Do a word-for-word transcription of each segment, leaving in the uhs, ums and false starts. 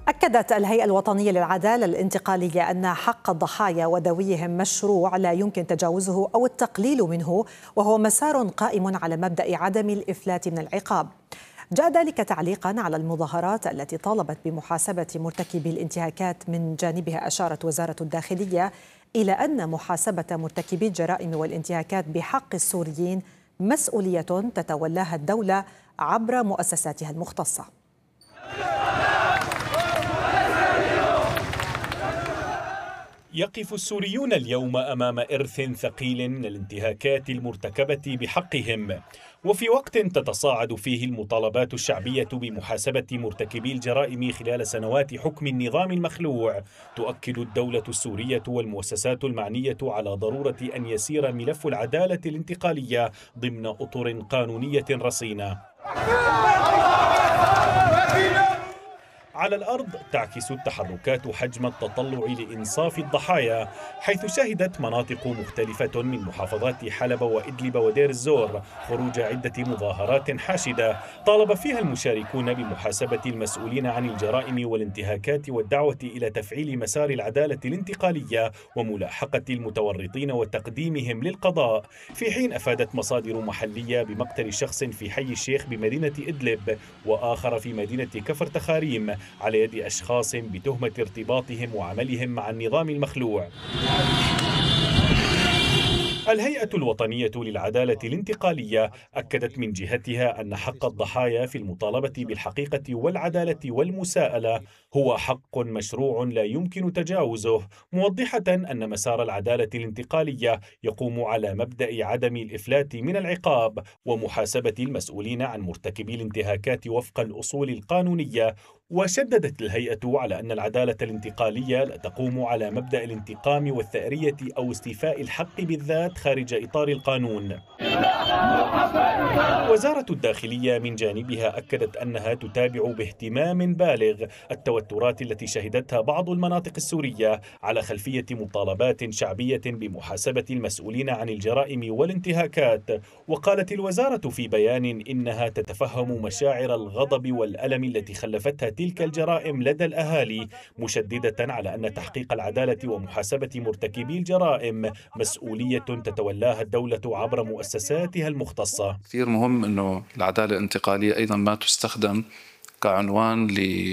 أكدت الهيئة الوطنية للعدالة الانتقالية أن حق الضحايا وذويهم مشروع لا يمكن تجاوزه أو التقليل منه، وهو مسار قائم على مبدأ عدم الإفلات من العقاب. جاء ذلك تعليقا على المظاهرات التي طالبت بمحاسبة مرتكبي الانتهاكات. من جانبها أشارت وزارة الداخلية إلى أن محاسبة مرتكبي الجرائم والانتهاكات بحق السوريين مسؤولية تتولاها الدولة عبر مؤسساتها المختصة. يقف السوريون اليوم أمام إرث ثقيل من الانتهاكات المرتكبة بحقهم، وفي وقت تتصاعد فيه المطالبات الشعبية بمحاسبة مرتكبي الجرائم خلال سنوات حكم النظام المخلوع، تؤكد الدولة السورية والمؤسسات المعنية على ضرورة أن يسير ملف العدالة الانتقالية ضمن أطر قانونية رصينة. على الأرض تعكس التحركات حجم التطلع لإنصاف الضحايا، حيث شهدت مناطق مختلفة من محافظات حلب وإدلب ودير الزور خروج عدة مظاهرات حاشدة طالب فيها المشاركون بمحاسبة المسؤولين عن الجرائم والانتهاكات والدعوة إلى تفعيل مسار العدالة الانتقالية وملاحقة المتورطين وتقديمهم للقضاء، في حين أفادت مصادر محلية بمقتل شخص في حي الشيخ بمدينة إدلب وآخر في مدينة كفر تخاريم على يد أشخاص بتهمة ارتباطهم وعملهم مع النظام المخلوع. الهيئة الوطنية للعدالة الانتقالية أكدت من جهتها أن حق الضحايا في المطالبة بالحقيقة والعدالة والمساءلة هو حق مشروع لا يمكن تجاوزه، موضحة أن مسار العدالة الانتقالية يقوم على مبدأ عدم الإفلات من العقاب ومحاسبة المسؤولين عن مرتكبي الانتهاكات وفق الأصول القانونية. وشددت الهيئة على أن العدالة الانتقالية لا تقوم على مبدأ الانتقام والثأرية أو استيفاء الحق بالذات خارج إطار القانون. وزارة الداخلية من جانبها أكدت أنها تتابع باهتمام بالغ التوترات التي شهدتها بعض المناطق السورية على خلفية مطالبات شعبية بمحاسبة المسؤولين عن الجرائم والانتهاكات. وقالت الوزارة في بيان إنها تتفهم مشاعر الغضب والألم التي خلفتها تلك الجرائم لدى الأهالي، مشددة على أن تحقيق العدالة ومحاسبة مرتكبي الجرائم مسؤولية تتولاها الدولة عبر مؤسساتها المختصة. كثير مهم أنه العدالة الانتقالية أيضا ما تستخدم كعنوان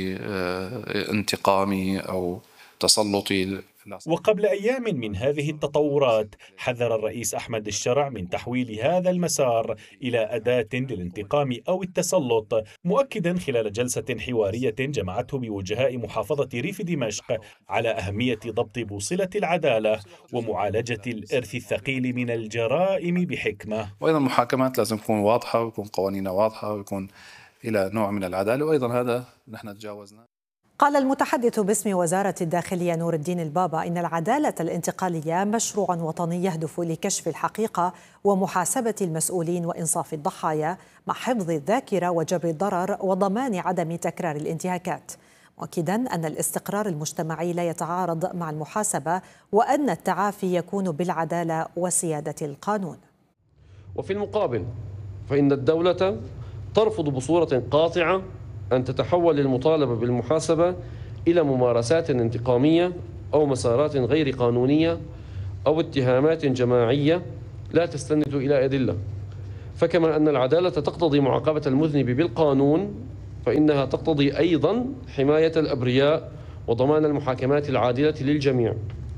لانتقامي أو تسلطي. وقبل أيام من هذه التطورات حذر الرئيس أحمد الشرع من تحويل هذا المسار إلى أداة للانتقام أو التسلط، مؤكدا خلال جلسة حوارية جمعته بوجهاء محافظة ريف دمشق على أهمية ضبط بوصلة العدالة ومعالجة الإرث الثقيل من الجرائم بحكمة. وأيضا المحاكمات لازم تكون واضحة ويكون قوانينها واضحة ويكون إلى نوع من العدالة، وأيضا هذا نحن تجاوزنا. قال المتحدث باسم وزارة الداخلية نور الدين البابا إن العدالة الانتقالية مشروع وطني يهدف لكشف الحقيقة ومحاسبة المسؤولين وإنصاف الضحايا مع حفظ الذاكرة وجبر الضرر وضمان عدم تكرار الانتهاكات، مؤكدا أن الاستقرار المجتمعي لا يتعارض مع المحاسبة وأن التعافي يكون بالعدالة وسيادة القانون. وفي المقابل فإن الدولة ترفض بصورة قاطعة أن تتحول المطالبة بالمحاسبة إلى ممارسات انتقامية أو مسارات غير قانونية أو اتهامات جماعية لا تستند إلى أدلة. فكما أن العدالة تقتضي معاقبة المذنب بالقانون، فإنها تقتضي أيضا حماية الأبرياء وضمان المحاكمات العادلة للجميع.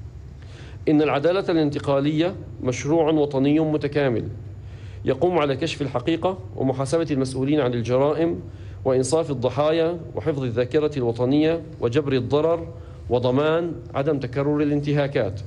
إن العدالة الانتقالية مشروع وطني متكامل يقوم على كشف الحقيقة ومحاسبة المسؤولين عن الجرائم وإنصاف الضحايا وحفظ الذاكرة الوطنية وجبر الضرر وضمان عدم تكرر الانتهاكات.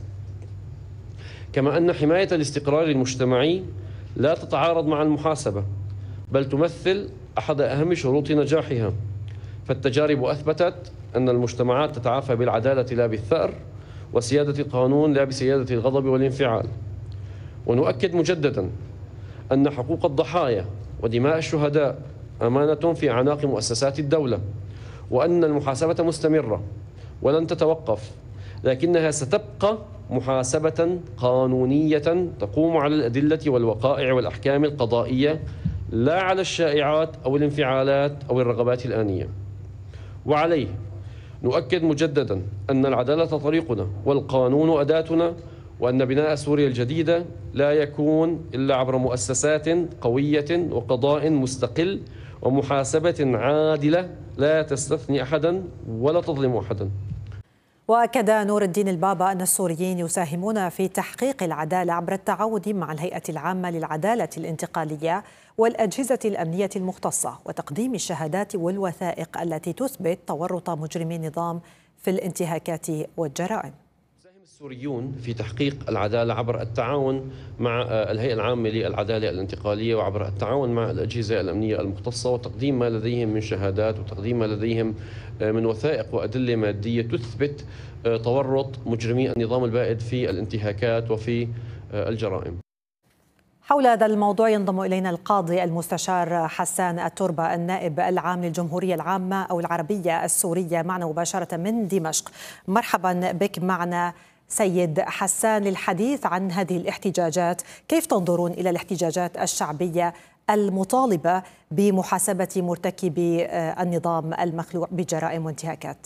كما أن حماية الاستقرار المجتمعي لا تتعارض مع المحاسبة، بل تمثل أحد أهم شروط نجاحها، فالتجارب أثبتت أن المجتمعات تتعافى بالعدالة لا بالثأر، وسيادة القانون لا بسيادة الغضب والانفعال. ونؤكد مجددا أن حقوق الضحايا ودماء الشهداء أمانة في أعناق مؤسسات الدولة، وأن المحاسبة مستمرة ولن تتوقف، لكنها ستبقى محاسبة قانونية تقوم على الأدلة والوقائع والأحكام القضائية، لا على الشائعات أو الانفعالات أو الرغبات الآنية. وعليه نؤكد مجددا أن العدالة طريقنا والقانون أداتنا، وأن بناء سوريا الجديدة لا يكون إلا عبر مؤسسات قوية وقضاء مستقل ومحاسبة عادلة لا تستثني أحدا ولا تظلم أحدا. وأكد نور الدين البابا أن السوريين يساهمون في تحقيق العدالة عبر التعاون مع الهيئة العامة للعدالة الانتقالية والأجهزة الأمنية المختصة وتقديم الشهادات والوثائق التي تثبت تورط مجرمي النظام في الانتهاكات والجرائم. السوريون في تحقيق العدالة عبر التعاون مع الهيئة العامة للعدالة الانتقالية وعبر التعاون مع الأجهزة الأمنية المختصة وتقديم ما لديهم من شهادات وتقديم ما لديهم من وثائق وأدلة مادية تثبت تورط مجرمي النظام البائد في الانتهاكات وفي الجرائم. حول هذا الموضوع ينضم إلينا القاضي المستشار حسان التربة النائب العام للجمهورية العامة أو العربية السورية معنا مباشرة من دمشق. مرحبا بك معنا سيد حسان للحديث عن هذه الاحتجاجات. كيف تنظرون إلى الاحتجاجات الشعبية المطالبة بمحاسبة مرتكبي النظام المخلوع بجرائم وانتهاكات؟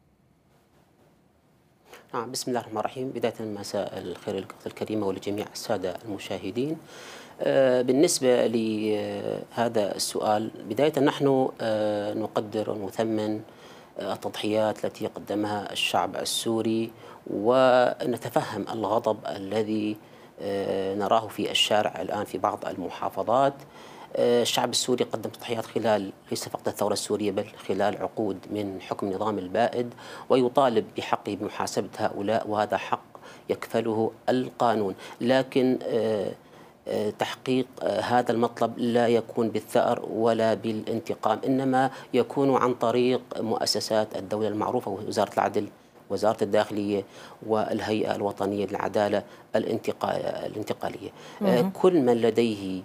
نعم، بسم الله الرحمن الرحيم. بداية مساء الخير للأخت الكريمة ولجميع السادة المشاهدين. بالنسبة لهذا السؤال، بداية نحن نقدر ونثمن التضحيات التي قدمها الشعب السوري، ونتفهم الغضب الذي نراه في الشارع الآن في بعض المحافظات. الشعب السوري قدم تضحيات خلال ليس فقط الثورة السورية بل خلال عقود من حكم النظام البائد، ويطالب بحقه بمحاسبة هؤلاء، وهذا حق يكفله القانون. لكن تحقيق هذا المطلب لا يكون بالثأر ولا بالانتقام، إنما يكون عن طريق مؤسسات الدولة المعروفة، وزارة العدل، وزارة الداخلية، والهيئة الوطنية للعدالة الانتقالية. كل من لديه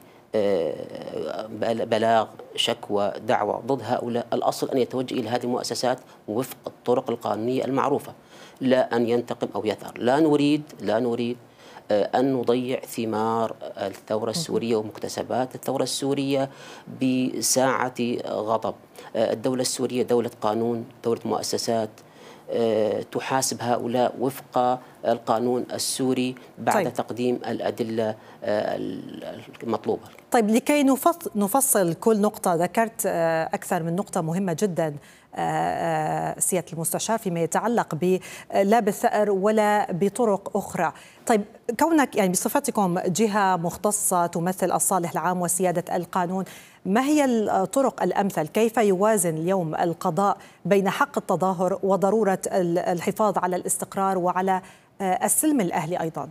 بلاغ، شكوى، دعوة ضد هؤلاء، الأصل أن يتوجه إلى هذه المؤسسات وفق الطرق القانونية المعروفة، لا أن ينتقم أو يثأر. لا نريد لا نريد أن نضيع ثمار الثورة السورية ومكتسبات الثورة السورية بساعة غضب. الدولة السورية دولة قانون، دولة مؤسسات تحاسب هؤلاء وفق القانون السوري بعد طيب. تقديم الأدلة المطلوبة. طيب، لكي نفصل كل نقطة، ذكرت أكثر من نقطة مهمة جدا سيادة المستشار فيما يتعلق ب لا بالثأر ولا بطرق أخرى. طيب، كونك يعني بصفتكم جهة مختصة تمثل الصالح العام وسيادة القانون، ما هي الطرق الأمثل؟ كيف يوازن اليوم القضاء بين حق التظاهر وضرورة الحفاظ على الاستقرار وعلى السلم الأهلي أيضا؟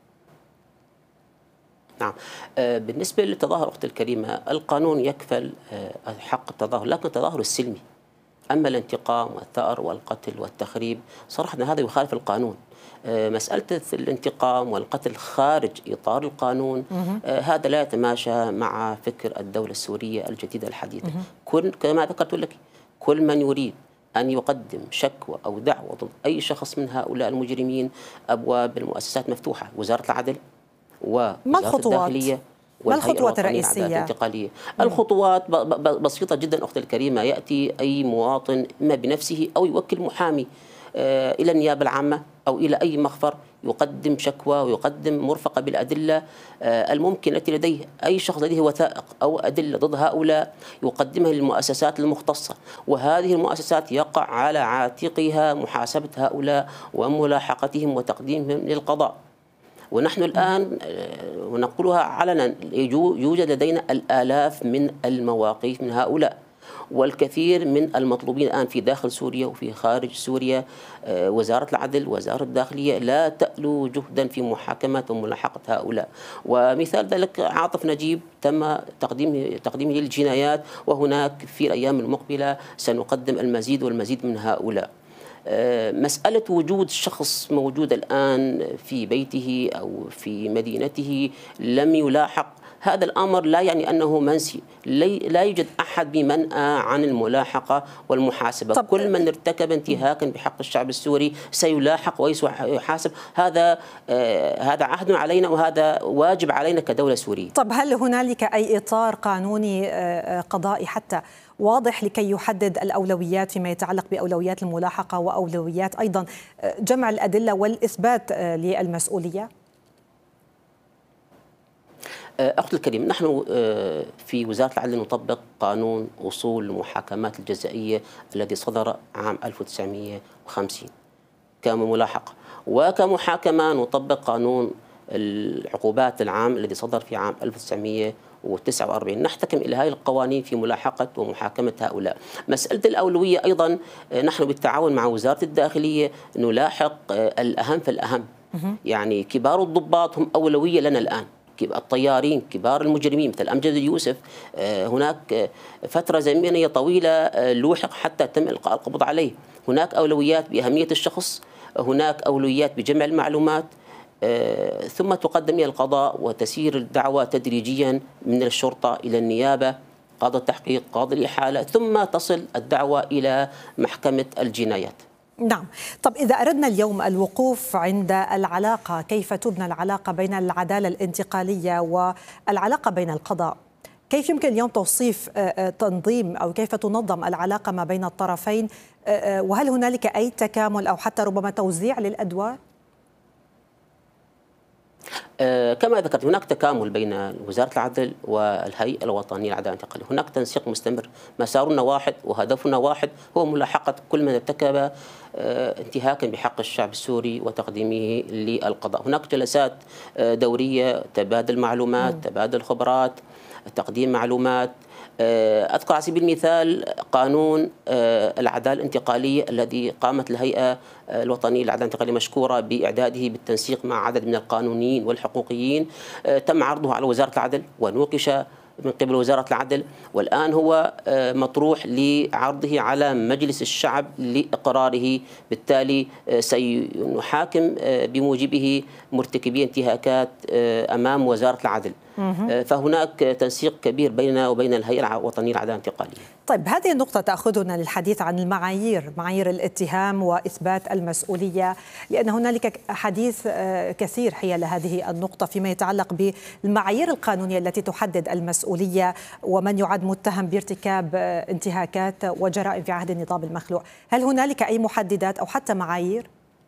نعم، بالنسبة للتظاهر أختي الكريمة، القانون يكفل حق التظاهر، لكن التظاهر السلمي. أما الانتقام والثأر والقتل والتخريب صراحة هذا يخالف القانون. مسألة الانتقام والقتل خارج إطار القانون هذا لا يتماشى مع فكر الدولة السورية الجديدة الحديثة. كل كما ذكرت لك، كل من يريد أن يقدم شكوى أو دعوة ضد أي شخص من هؤلاء المجرمين، أبواب المؤسسات مفتوحة، وزارة العدل ووزارة الداخلية ما الخطوات الرئيسية؟ الانتقالية. الخطوات بسيطة جدا أختي الكريمة. يأتي أي مواطن إما بنفسه أو يوكل محامي إلى النيابة العامة أو إلى أي مخفر، يقدم شكوى ويقدم مرفقة بالأدلة الممكن التي لديه. أي شخص لديه وثائق أو أدلة ضد هؤلاء يقدمها للمؤسسات المختصة، وهذه المؤسسات يقع على عاتقها محاسبة هؤلاء وملاحقتهم وتقديمهم للقضاء. ونحن الآن ونقولها علنا، يوجد لدينا الآلاف من المواقف من هؤلاء، والكثير من المطلوبين الآن في داخل سوريا وفي خارج سوريا. وزارة العدل، وزارة الداخلية لا تألو جهدا في محاكمة وملاحقة هؤلاء. ومثال ذلك عاطف نجيب تم تقديمه تقديمه للجنايات، وهناك في الأيام المقبلة سنقدم المزيد والمزيد من هؤلاء. مسألة وجود شخص موجود الآن في بيته أو في مدينته لم يلاحق، هذا الأمر لا يعني أنه منسي. لا يوجد أحد بمنأى عن الملاحقة والمحاسبة. طب كل من ارتكب انتهاكا بحق الشعب السوري سيلاحق ويحاسب. هذا آه هذا عهد علينا وهذا واجب علينا كدولة سورية. طب هل هنالك أي إطار قانوني آه قضائي حتى واضح لكي يحدد الأولويات فيما يتعلق بأولويات الملاحقة وأولويات أيضا جمع الأدلة والإثبات للمسؤولية؟ أختي الكريم، نحن في وزارة العدل نطبق قانون أصول المحاكمات الجزائية الذي صدر عام ألف وتسعمئة وخمسين كملاحقة، وكمحاكمة نطبق قانون العقوبات العام الذي صدر في عام ألف وتسعمئة وتسعة وأربعين. نحتكم إلى هذه القوانين في ملاحقة ومحاكمة هؤلاء. مسألة الأولوية أيضا نحن بالتعاون مع وزارة الداخلية نلاحق الأهم فالأهم، يعني كبار الضباط هم أولوية لنا الآن، الطيارين، كبار المجرمين مثل أمجد يوسف. هناك فترة زمنية طويلة لوحق حتى تم إلقاء القبض عليه. هناك أولويات بأهمية الشخص، هناك أولويات بجمع المعلومات، ثم تقدم إلى القضاء وتسير الدعوة تدريجيا من الشرطة إلى النيابة، قاضي التحقيق، قاضي الإحالة، ثم تصل الدعوة إلى محكمة الجنايات. نعم. طب إذا أردنا اليوم الوقوف عند العلاقة، كيف تبنى العلاقة بين العدالة الانتقالية والعلاقة بين القضاء؟ كيف يمكن اليوم توصيف تنظيم أو كيف تنظم العلاقة ما بين الطرفين؟ وهل هنالك أي تكامل أو حتى ربما توزيع للأدوار؟ آه كما ذكرت، هناك تكامل بين وزارة العدل والهيئة الوطنية للعدالة الانتقالية، هناك تنسيق مستمر، مسارنا واحد وهدفنا واحد، هو ملاحقة كل من ارتكب آه انتهاكا بحق الشعب السوري وتقديمه للقضاء. هناك جلسات آه دورية، تبادل معلومات، م. تبادل خبرات، تقديم معلومات. أذكر على سبيل المثال قانون العدالة الانتقالية الذي قامت الهيئة الوطنية للعدالة الانتقالية مشكورة بإعداده بالتنسيق مع عدد من القانونيين والحقوقيين، تم عرضه على وزارة العدل ونوقش من قبل وزارة العدل، والآن هو مطروح لعرضه على مجلس الشعب لإقراره. بالتالي سنحاكم بموجبه مرتكبي انتهاكات أمام وزارة العدل. فهناك تنسيق كبير بيننا وبين الهيئة الوطنية للعدالة الانتقالية. طيب، هذه النقطة تأخذنا للحديث عن المعايير، معايير الاتهام وإثبات المسؤولية، لأن هنالك حديث كثير حيال هذه النقطة فيما يتعلق بالمعايير القانونية التي تحدد المسؤولية ومن يعد متهم بارتكاب انتهاكات وجرائم في عهد النظام المخلوع. هل هنالك أي محددات أو حتى معايير؟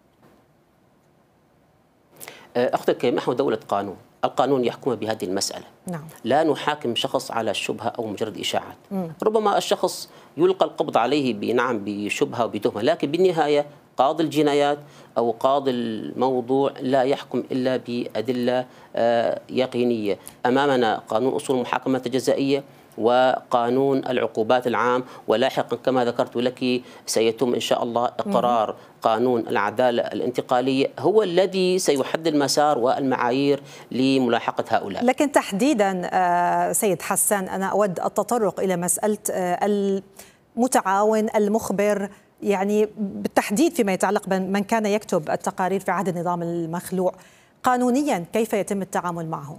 أختي الكريم، نحن دولة قانون، القانون يحكم بهذه المسألة. نعم. لا نحاكم شخص على شبهة أو مجرد إشاعات. مم. ربما الشخص يلقى القبض عليه بنعم بشبهة وبتهمة، لكن بالنهاية قاضي الجنايات أو قاضي الموضوع لا يحكم إلا بأدلة يقينية. أمامنا قانون أصول المحاكمات الجزائية وقانون العقوبات العام، ولاحقا كما ذكرت لك سيتم إن شاء الله إقرار قانون العدالة الانتقالية، هو الذي سيحدد المسار والمعايير لملاحقة هؤلاء. لكن تحديدا سيد حسان، أنا أود التطرق إلى مسألة المتعاون المخبر، يعني بالتحديد فيما يتعلق بمن كان يكتب التقارير في عهد النظام المخلوع. قانونيا كيف يتم التعامل معه؟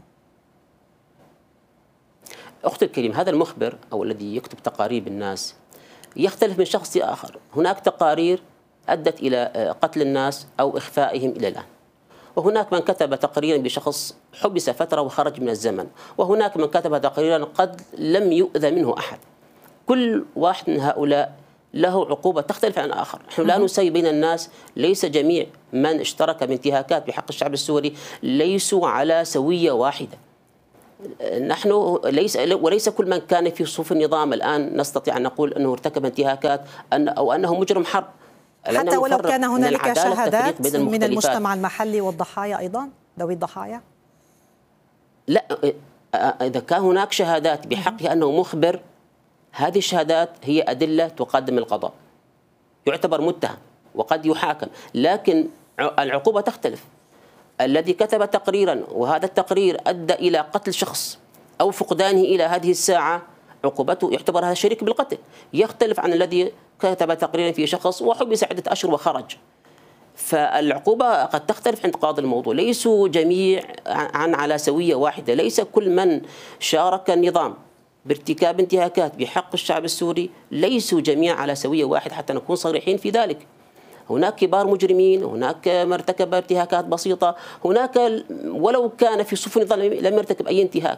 أختي الكريم، هذا المخبر أو الذي يكتب تقارير بالناس يختلف من شخص لآخر. هناك تقارير أدت إلى قتل الناس أو إخفائهم إلى الآن، وهناك من كتب تقريرا بشخص حبس فترة وخرج من الزمن، وهناك من كتب تقريرا قد لم يؤذى منه أحد. كل واحد من هؤلاء له عقوبة تختلف عن الآخر. نحن لا نساوي بين الناس، ليس جميع من اشترك بانتهاكات بحق الشعب السوري ليسوا على سوية واحدة. نحن ليس وليس كل من كان في صفوف النظام الآن نستطيع أن نقول أنه ارتكب انتهاكات أن أو أنه مجرم حرب، حتى ولو كان هنالك شهادات من المجتمع المحلي والضحايا أيضا، ذوي الضحايا. لا، إذا كان هناك شهادات بحقه أنه مخبر، هذه الشهادات هي أدلة تقدم القضاء، يعتبر متهم وقد يحاكم، لكن العقوبة تختلف. الذي كتب تقريرا وهذا التقرير أدى إلى قتل شخص أو فقدانه إلى هذه الساعة، عقوبته يعتبر هذا شريك بالقتل، يختلف عن الذي كتب تقريرا في شخص وحبس عدة أشهر وخرج. فالعقوبة قد تختلف عند قاضي الموضوع، ليسوا جميع عن على سوية واحدة، ليس كل من شارك النظام بارتكاب انتهاكات بحق الشعب السوري ليسوا جميع على سوية واحدة، حتى نكون صريحين في ذلك. هناك كبار مجرمين، هناك من ارتكب ارتهاكات بسيطة، هناك ولو كان في صفوف النظام لم يرتكب أي انتهاك.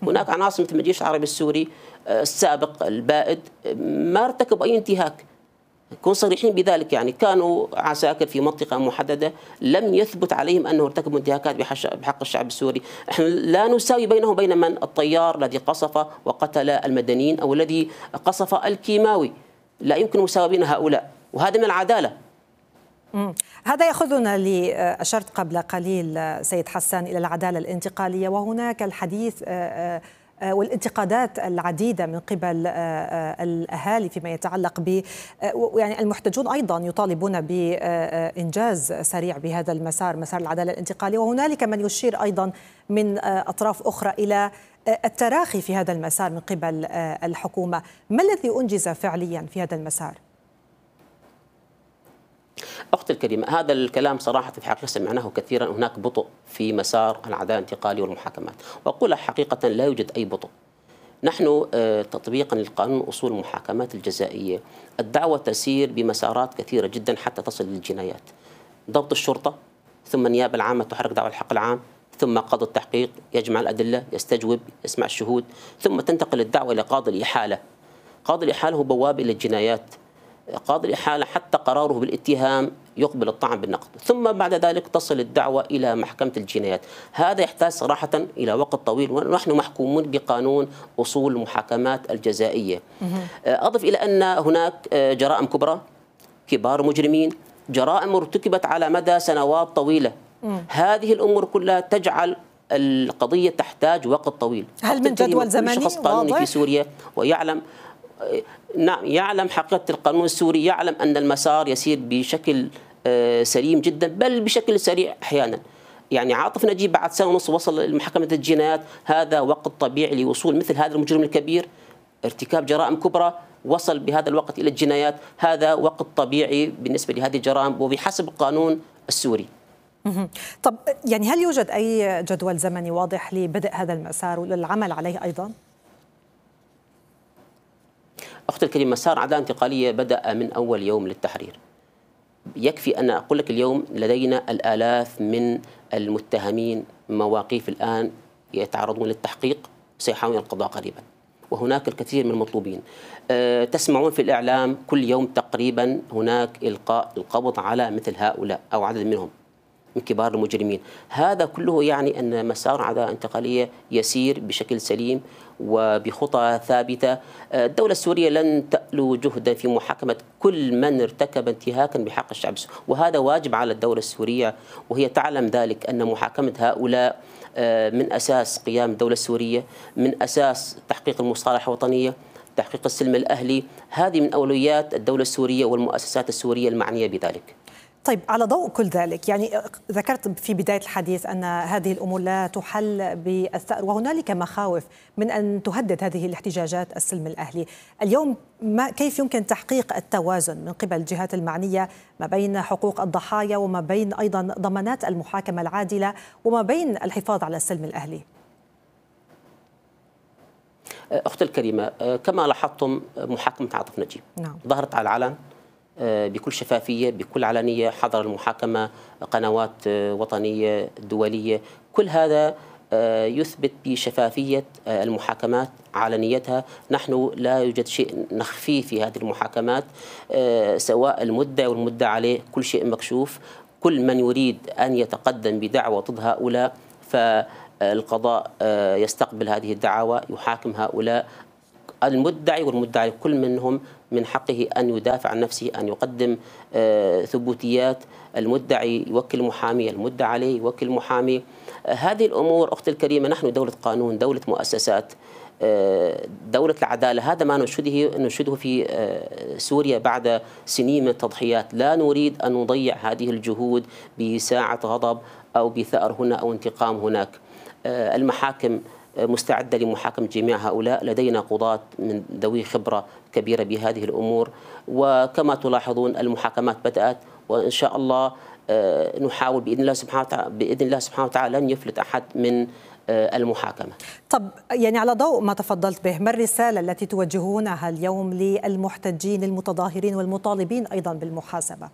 هناك عناصر مثل الجيش العربي السوري السابق البائد ما ارتكب أي انتهاك، نكون صريحين بذلك. يعني كانوا عساكر في منطقة محددة لم يثبت عليهم أنه ارتكبوا انتهاكات بحق الشعب السوري. احنا لا نساوي بينه وبين من الطيار الذي قصف وقتل المدنيين أو الذي قصف الكيماوي، لا يمكن مساواة بين هؤلاء، وهذا من العدالة. مم. هذا يأخذنا لي أشرت قبل قليل سيد حسان إلى العدالة الانتقالية، وهناك الحديث والانتقادات العديدة من قبل الأهالي فيما يتعلق ب يعني المحتجون أيضا يطالبون بإنجاز سريع بهذا المسار، مسار العدالة الانتقالية، وهنالك من يشير أيضا من أطراف أخرى إلى التراخي في هذا المسار من قبل الحكومة. ما الذي أنجز فعليا في هذا المسار؟ أختي الكريمة، هذا الكلام صراحة في الحقيقة سمعناه كثيرا. هناك بطء في مسار العدالة الانتقالية والمحاكمات، وأقول حقيقة لا يوجد أي بطء. نحن تطبيقا للقانون أصول المحاكمات الجزائية الدعوة تسير بمسارات كثيرة جدا حتى تصل للجنايات. ضبط الشرطة، ثم النيابة العامة تحرك دعوى الحق العام، ثم قاضي التحقيق يجمع الأدلة، يستجوب، يسمع الشهود، ثم تنتقل الدعوة إلى قاضي الإحالة. قاضي الإحالة هو بواب إلى الجنايات. قاضي الإحالة حتى قراره بالاتهام يقبل الطعن بالنقد، ثم بعد ذلك تصل الدعوة إلى محكمة الجنايات. هذا يحتاج صراحة إلى وقت طويل، ونحن محكومون بقانون أصول المحاكمات الجزائية. أضف إلى أن هناك جرائم كبرى، كبار مجرمين، جرائم ارتكبت على مدى سنوات طويلة. هذه الأمور كلها تجعل القضية تحتاج وقت طويل. هل من جدول زمني شخص قانوني في سوريا ويعلم نعم يعلم حقيقة القانون السوري، يعلم أن المسار يسير بشكل سليم جدا، بل بشكل سريع أحيانا. يعني عاطف نجيب بعد سنة ونصف وصل لمحكمة الجنايات، هذا وقت طبيعي لوصول مثل هذا المجرم الكبير، ارتكاب جرائم كبرى، وصل بهذا الوقت إلى الجنايات. هذا وقت طبيعي بالنسبة لهذه الجرائم وبحسب القانون السوري. طب يعني هل يوجد أي جدول زمني واضح لبدء هذا المسار وللعمل عليه أيضا؟ أختي الكريمة، مسار عدالة انتقالية بدأ من أول يوم للتحرير. يكفي أن أقول لك اليوم لدينا الآلاف من المتهمين مواقيف الآن يتعرضون للتحقيق، سيحاولون القضاء قريبا، وهناك الكثير من المطلوبين. أه تسمعون في الإعلام كل يوم تقريبا هناك إلقاء القبض على مثل هؤلاء أو عدد منهم من كبار المجرمين. هذا كله يعني أن مسار عدالة انتقالية يسير بشكل سليم وبخطى ثابتة. الدولة السورية لن تألو جهدا في محاكمة كل من ارتكب انتهاكا بحق الشعب السوري، وهذا واجب على الدولة السورية، وهي تعلم ذلك أن محاكمة هؤلاء من أساس قيام الدولة السورية، من أساس تحقيق المصالحة الوطنية، تحقيق السلم الأهلي. هذه من أولويات الدولة السورية والمؤسسات السورية المعنية بذلك. طيب، على ضوء كل ذلك، يعني ذكرت في بداية الحديث أن هذه الأمور لا تحل بالثأر، وهنالك مخاوف من أن تهدد هذه الاحتجاجات السلم الأهلي. اليوم ما كيف يمكن تحقيق التوازن من قبل الجهات المعنية ما بين حقوق الضحايا وما بين أيضا ضمانات المحاكمة العادلة وما بين الحفاظ على السلم الأهلي؟ أختي الكريمة، كما لاحظتم محاكمة عاطف نجيب نعم. ظهرت على العلن بكل شفافية، بكل علنية، حضر المحاكمة قنوات وطنية دولية. كل هذا يثبت بشفافية المحاكمات، علنيتها. نحن لا يوجد شيء نخفيه في هذه المحاكمات، سواء المدعي والمدعى عليه، كل شيء مكشوف. كل من يريد أن يتقدم بدعوى ضد هؤلاء فالقضاء يستقبل هذه الدعاوى، يحاكم هؤلاء. المدعي والمدعي كل منهم من حقه أن يدافع عن نفسه، أن يقدم ثبوتيات. المدعي يوكل محامي، المدعى عليه يوكل محامي. هذه الأمور أختي الكريمة، نحن دولة قانون، دولة مؤسسات، دولة العدالة. هذا ما نشهده نشهده في سوريا بعد سنين من التضحيات. لا نريد أن نضيع هذه الجهود بساعة غضب أو بثأر هنا أو انتقام هناك. المحاكم مستعدة لمحاكمة جميع هؤلاء، لدينا قضاة من ذوي خبرة كبيرة بهذه الأمور، وكما تلاحظون المحاكمات بدأت، وإن شاء الله نحاول بإذن الله سبحانه وتعالى بإذن الله سبحانه وتعالى لن يفلت أحد من المحاكمة. طب يعني على ضوء ما تفضلت به، ما الرسالة التي توجهونها اليوم للمحتجين المتظاهرين والمطالبين أيضا بالمحاسبة؟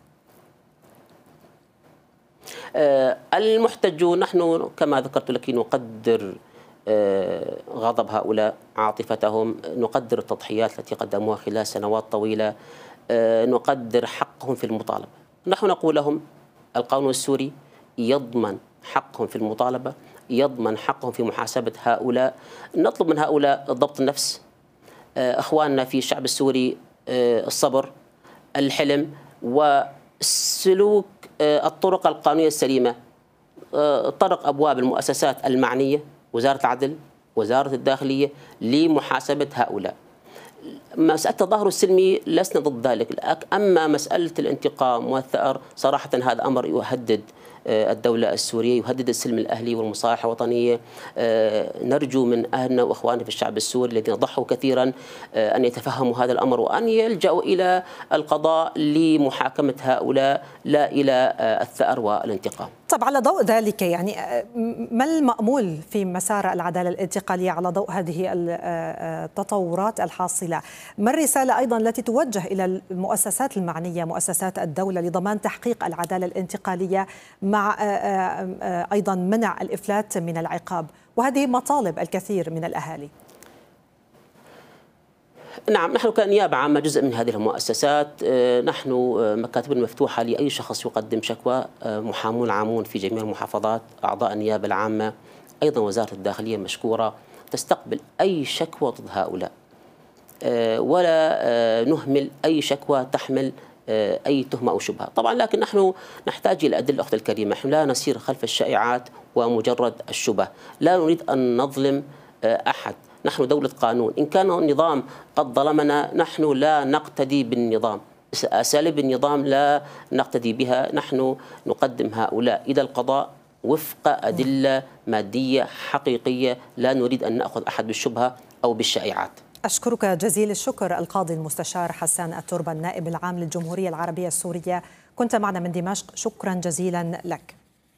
المحتجون، نحن كما ذكرت لك نقدر غضب هؤلاء، عاطفتهم، نقدر التضحيات التي قدموها خلال سنوات طويلة، نقدر حقهم في المطالبة. نحن نقول لهم القانون السوري يضمن حقهم في المطالبة، يضمن حقهم في محاسبة هؤلاء. نطلب من هؤلاء ضبط النفس، أخواننا في الشعب السوري الصبر، الحلم، وسلوك الطرق القانونية السليمة، طرق أبواب المؤسسات المعنية، وزارة العدل، وزارة الداخلية، لمحاسبة هؤلاء. مسألة التظاهر السلمي لسنا ضد ذلك، أما مسألة الانتقام والثأر صراحة هذا أمر يهدد الدولة السورية، يهدد السلم الأهلي والمصالحة الوطنية. نرجو من أهلنا وأخواننا في الشعب السوري الذين ضحوا كثيرا أن يتفهموا هذا الأمر وأن يلجأوا إلى القضاء لمحاكمة هؤلاء، لا إلى الثأر والانتقام. طب على ضوء ذلك، يعني ما المأمول في مسار العدالة الانتقالية على ضوء هذه التطورات الحاصلة؟ ما الرسالة أيضا التي توجه إلى المؤسسات المعنية، مؤسسات الدولة، لضمان تحقيق العدالة الانتقالية مع أيضا منع الإفلات من العقاب، وهذه مطالب الكثير من الأهالي؟ نعم، نحن كنيابة عامة جزء من هذه المؤسسات، نحن مكاتبنا مفتوحة لأي شخص يقدم شكوى، محامون عامون في جميع المحافظات، أعضاء النيابة العامة، أيضا وزارة الداخلية مشكورة تستقبل أي شكوى ضد هؤلاء، ولا نهمل أي شكوى تحمل أي تهمة أو شبهة. طبعا لكن نحن نحتاج إلى أدلة أختي الكريمة، نحن لا نسير خلف الشائعات ومجرد الشبه، لا نريد أن نظلم أحد. نحن دولة قانون، إن كان النظام قد ظلمنا نحن لا نقتدي بالنظام، أساليب النظام لا نقتدي بها، نحن نقدم هؤلاء إلى القضاء وفق أدلة مادية حقيقية، لا نريد أن نأخذ أحد بالشبهة أو بالشائعات. أشكرك جزيل الشكر القاضي المستشار حسان التربة، النائب العام للجمهورية العربية السورية، كنت معنا من دمشق، شكرا جزيلا لك.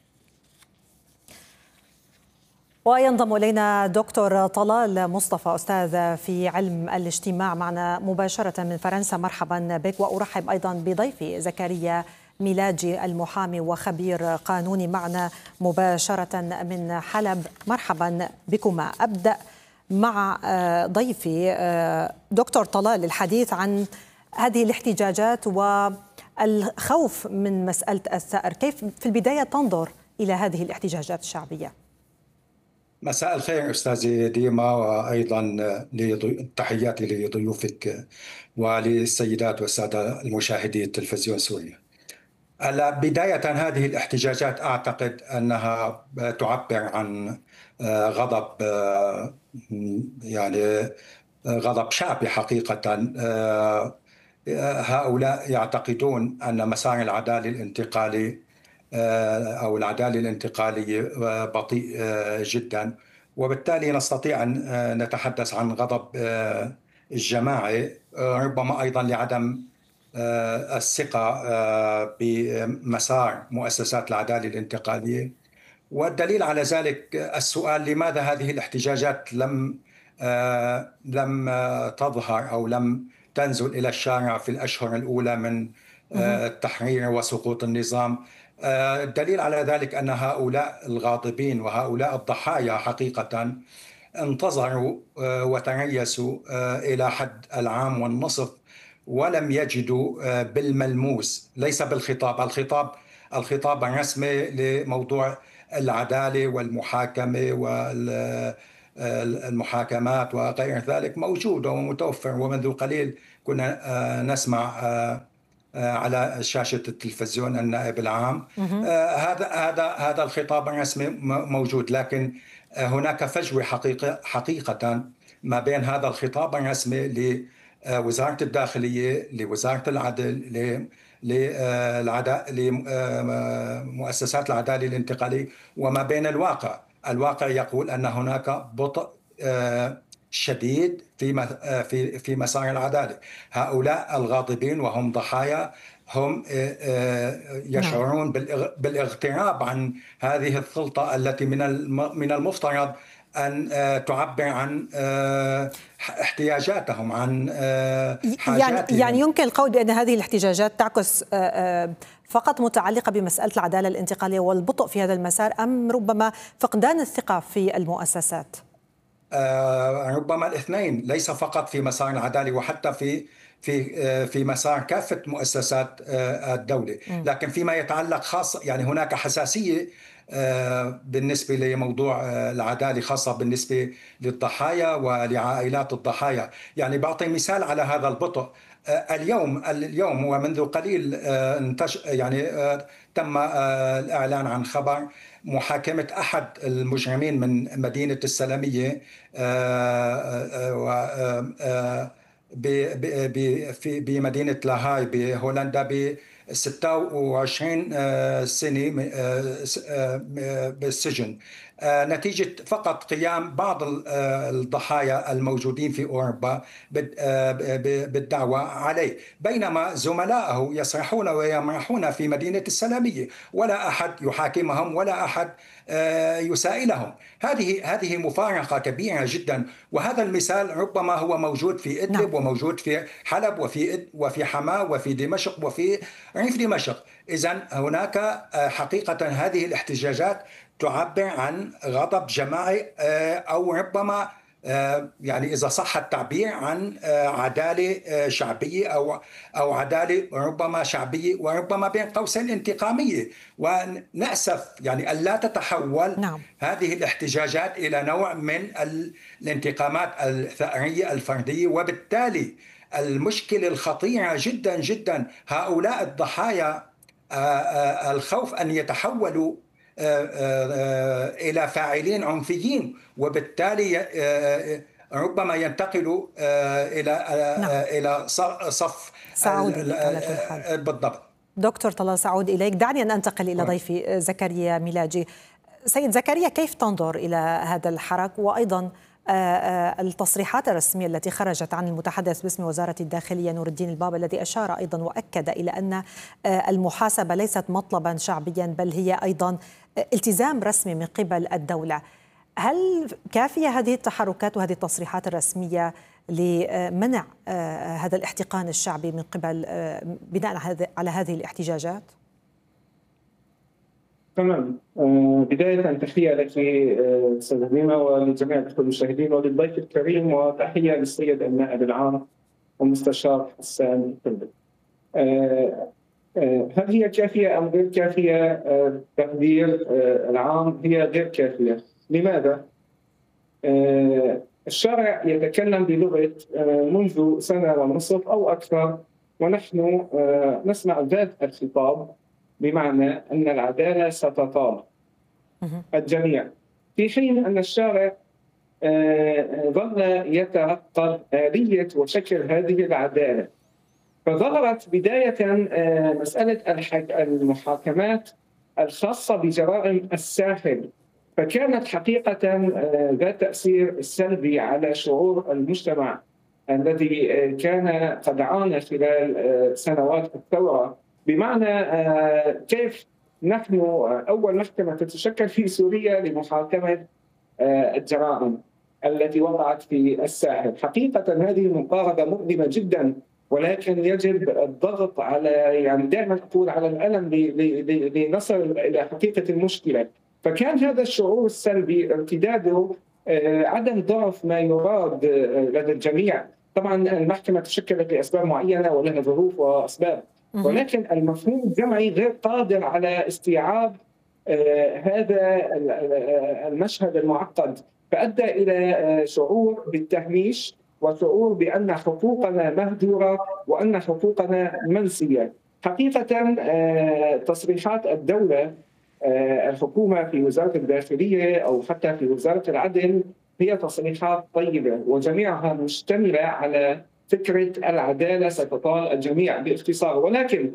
وينضم إلينا دكتور طلال مصطفى، أستاذ في علم الاجتماع، معنا مباشرة من فرنسا. مرحبا بك، وأرحب أيضا بضيفي زكريا ميلاجي، المحامي وخبير قانوني، معنا مباشرة من حلب. مرحبا بكما. أبدأ مع ضيفي دكتور طلال الحديث عن هذه الاحتجاجات والخوف من مسألة الثأر. كيف في البداية تنظر إلى هذه الاحتجاجات الشعبية؟ مساء الخير أستاذي ديما، وأيضا تحياتي لضيوفك وللسيدات والسادة المشاهدي التلفزيون سوريا. بداية هذه الاحتجاجات أعتقد أنها تعبر عن غضب، يعني غضب شعبي حقيقة. هؤلاء يعتقدون أن مسار العدالة الانتقالي أو العدالة الانتقالية بطيء جدا، وبالتالي نستطيع أن نتحدث عن غضب الجماعي، ربما أيضا لعدم الثقة بمسار مؤسسات العدالة الانتقالية. والدليل على ذلك السؤال: لماذا هذه الاحتجاجات لم لم تظهر أو لم تنزل إلى الشارع في الأشهر الأولى من التحرير وسقوط النظام؟ الدليل على ذلك أن هؤلاء الغاضبين وهؤلاء الضحايا حقيقة انتظروا وتريثوا إلى حد العام والنصف، ولم يجدوا بالملموس، ليس بالخطاب، الخطاب الخطاب الرسمي لموضوع العدالة والمحاكمة والمحاكمات وغير ذلك موجود ومتوفر، ومنذ قليل كنا نسمع على شاشة التلفزيون النائب العام هذا هذا هذا الخطاب الرسمي موجود، لكن هناك فجوة حقيقة حقيقة ما بين هذا الخطاب الرسمي لوزارة الداخلية، لوزارة العدل، لمؤسسات العدالة الانتقالية، وما بين الواقع. الواقع يقول أن هناك بطء شديد في في في مسار العدالة. هؤلاء الغاضبين وهم ضحايا هم يشعرون بالاغتراب عن هذه السلطة التي من من المفترض أن تعبر عن احتياجاتهم، عن حاجاتهم. يعني يمكن القول بأن هذه الاحتجاجات تعكس فقط متعلقة بمسألة العدالة الانتقالية والبطء في هذا المسار، أم ربما فقدان الثقة في المؤسسات؟ ربما الاثنين، ليس فقط في مسار العدالة وحتى في في في مسار كافة مؤسسات الدولة، لكن فيما يتعلق خاصة يعني هناك حساسية بالنسبة لموضوع العدالة، خاصة بالنسبة للضحايا ولعائلات الضحايا. يعني بعطي مثال على هذا البطء. اليوم اليوم ومنذ قليل انتش يعني تم الإعلان عن خبر محاكمة أحد المجرمين من مدينة السلمية بمدينة لاهاي بهولندا ب ستة وعشرين سنة بالسجن نتيجة فقط قيام بعض الضحايا الموجودين في أوروبا بالدعوة عليه، بينما زملائه يسرحون ويمرحون في مدينة السلمية ولا أحد يحاكمهم ولا أحد يسائلهم. هذه هذه مفارقة كبيرة جدا، وهذا المثال ربما هو موجود في إدلب نعم. وموجود في حلب وفي وفي حماة وفي دمشق وفي ريف دمشق. إذن هناك حقيقة هذه الاحتجاجات تعبر عن غضب جماعي أو ربما يعني إذا صح التعبير عن عدالة شعبية أو أو عدالة ربما شعبية وربما بين قوسين انتقامية. ونأسف يعني ألا تتحول نعم. هذه الاحتجاجات إلى نوع من الانتقامات الثأرية الفردية، وبالتالي المشكلة الخطيرة جدا جدا هؤلاء الضحايا الخوف أن يتحولوا إلى فاعلين عنفيين، وبالتالي ربما ينتقلوا إلى نعم. إلى صف سعود بالضبط. دكتور طلال سعود إليك. دعني أن أنتقل إلى ضيفي زكريا ميلاجي. سيد زكريا، كيف تنظر إلى هذا الحراك وأيضا التصريحات الرسمية التي خرجت عن المتحدث باسم وزارة الداخلية نور الدين البابا، الذي أشار أيضا وأكد إلى أن المحاسبة ليست مطلبا شعبيا بل هي أيضا التزام رسمي من قبل الدولة؟ هل كافية هذه التحركات وهذه التصريحات الرسمية لمنع هذا الاحتقان الشعبي من قبل بناء على هذه الاحتجاجات؟ تمام. بداية تحية لك أستاذ هبيمة ولجميع المشاهدين وللضيف الكريم، وتحية للسيد النائب العام والمستشار حسان الكندي. هل هي كافية أم غير كافية؟ التقدير العام هي غير كافية. لماذا؟ الشارع يتكلم بلغة منذ سنة ونصف أو أكثر، ونحن نسمع ذات الخطاب، بمعنى أن العدالة ستطال الجميع، في حين أن الشارع ظل يتعقد آلية وشكل هذه العدالة. فظهرت بداية مسألة المحاكمات الخاصة بجرائم الساحل، فكانت حقيقة ذات تأثير سلبي على شعور المجتمع الذي كان قد عانى خلال سنوات الثورة. بمعنى كيف نحن أول محكمة تتشكل في سوريا لمحاكمة الجرائم التي وقعت في الساحل. حقيقة هذه مقاربة مؤلمة جدا، ولكن يجب الضغط على يعني دائما أقول على الألم لنصل إلى حقيقة المشكلة. فكان هذا الشعور السلبي ارتداده عدم ضعف ما يراد لدى الجميع. طبعا المحكمة تشكلت لأسباب معينة ولها ظروف وأسباب، ولكن المفهوم الجمعي غير قادر على استيعاب هذا المشهد المعقد، فأدى إلى شعور بالتهميش وشعور بأن حقوقنا مهدورة وأن حقوقنا منسية. حقيقة تصريحات الدولة الحكومة في وزارة الداخلية أو حتى في وزارة العدل هي تصريحات طيبة، وجميعها مشتملة على فكرة العدالة ستطال الجميع باختصار. ولكن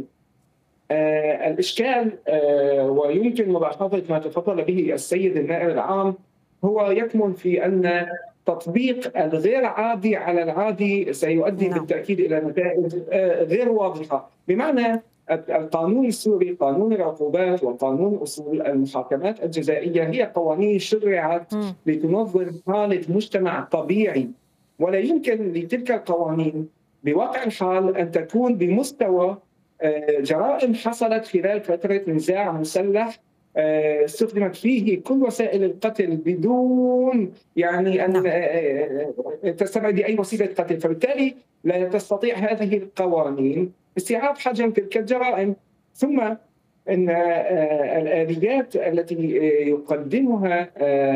آه الإشكال آه ويمكن ملاحظة ما تفضل به السيد النائب العام هو يكمن في أن تطبيق الغير عادي على العادي سيؤدي نعم. بالتأكيد إلى نتائج آه غير واضحة. بمعنى القانون السوري، قانون العقوبات وقانون أصول المحاكمات الجزائية هي قوانين شرعت لتنظم حالة مجتمع طبيعي، ولا يمكن لتلك القوانين بواقع الحال أن تكون بمستوى جرائم حصلت خلال فترة نزاع مسلح استخدمت فيه كل وسائل القتل بدون يعني أن تستبعد أي وسيلة قتل، فبالتالي لا تستطيع هذه القوانين استيعاب حجم تلك الجرائم. ثم أن الآليات التي يقدمها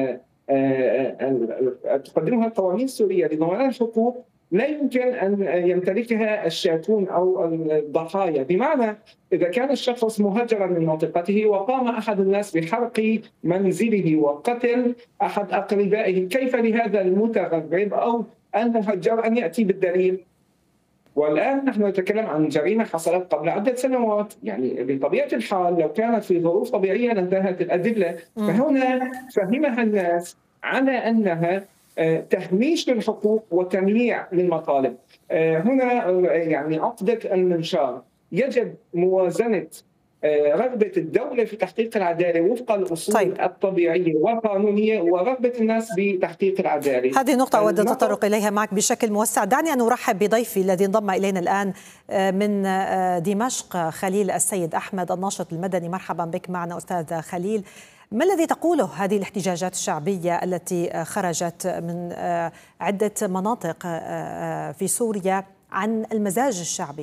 تقدمها القوانين السورية لضمان الحقوق لا يمكن أن يمتلكها الشاكون أو الضحايا، بمعنى إذا كان الشخص مهجرا من منطقته وقام أحد الناس بحرق منزله وقتل أحد أقربائه، كيف لهذا المتغرب أو المهجر أن يأتي بالدليل؟ والآن نحن نتكلم عن جريمة حصلت قبل عدة سنوات، يعني بطبيعة الحال لو كانت في ظروف طبيعية لانتهت الأدلة، فهنا فهمها الناس على أنها تهميش للحقوق وتمييع للمطالب. هنا يعني عقدة المنشار، يجب موازنة رغبة الدولة في تحقيق العدالة وفق الأصول طيب. الطبيعية والقانونية ورغبة الناس بتحقيق العدالة. هذه نقطة أود التطرق إليها معك بشكل موسع. دعني أن أرحب بضيفي الذي انضم إلينا الآن من دمشق، خليل السيد أحمد الناشط المدني. مرحبا بك معنا أستاذ خليل. ما الذي تقوله هذه الاحتجاجات الشعبية التي خرجت من عدة مناطق في سوريا عن المزاج الشعبي؟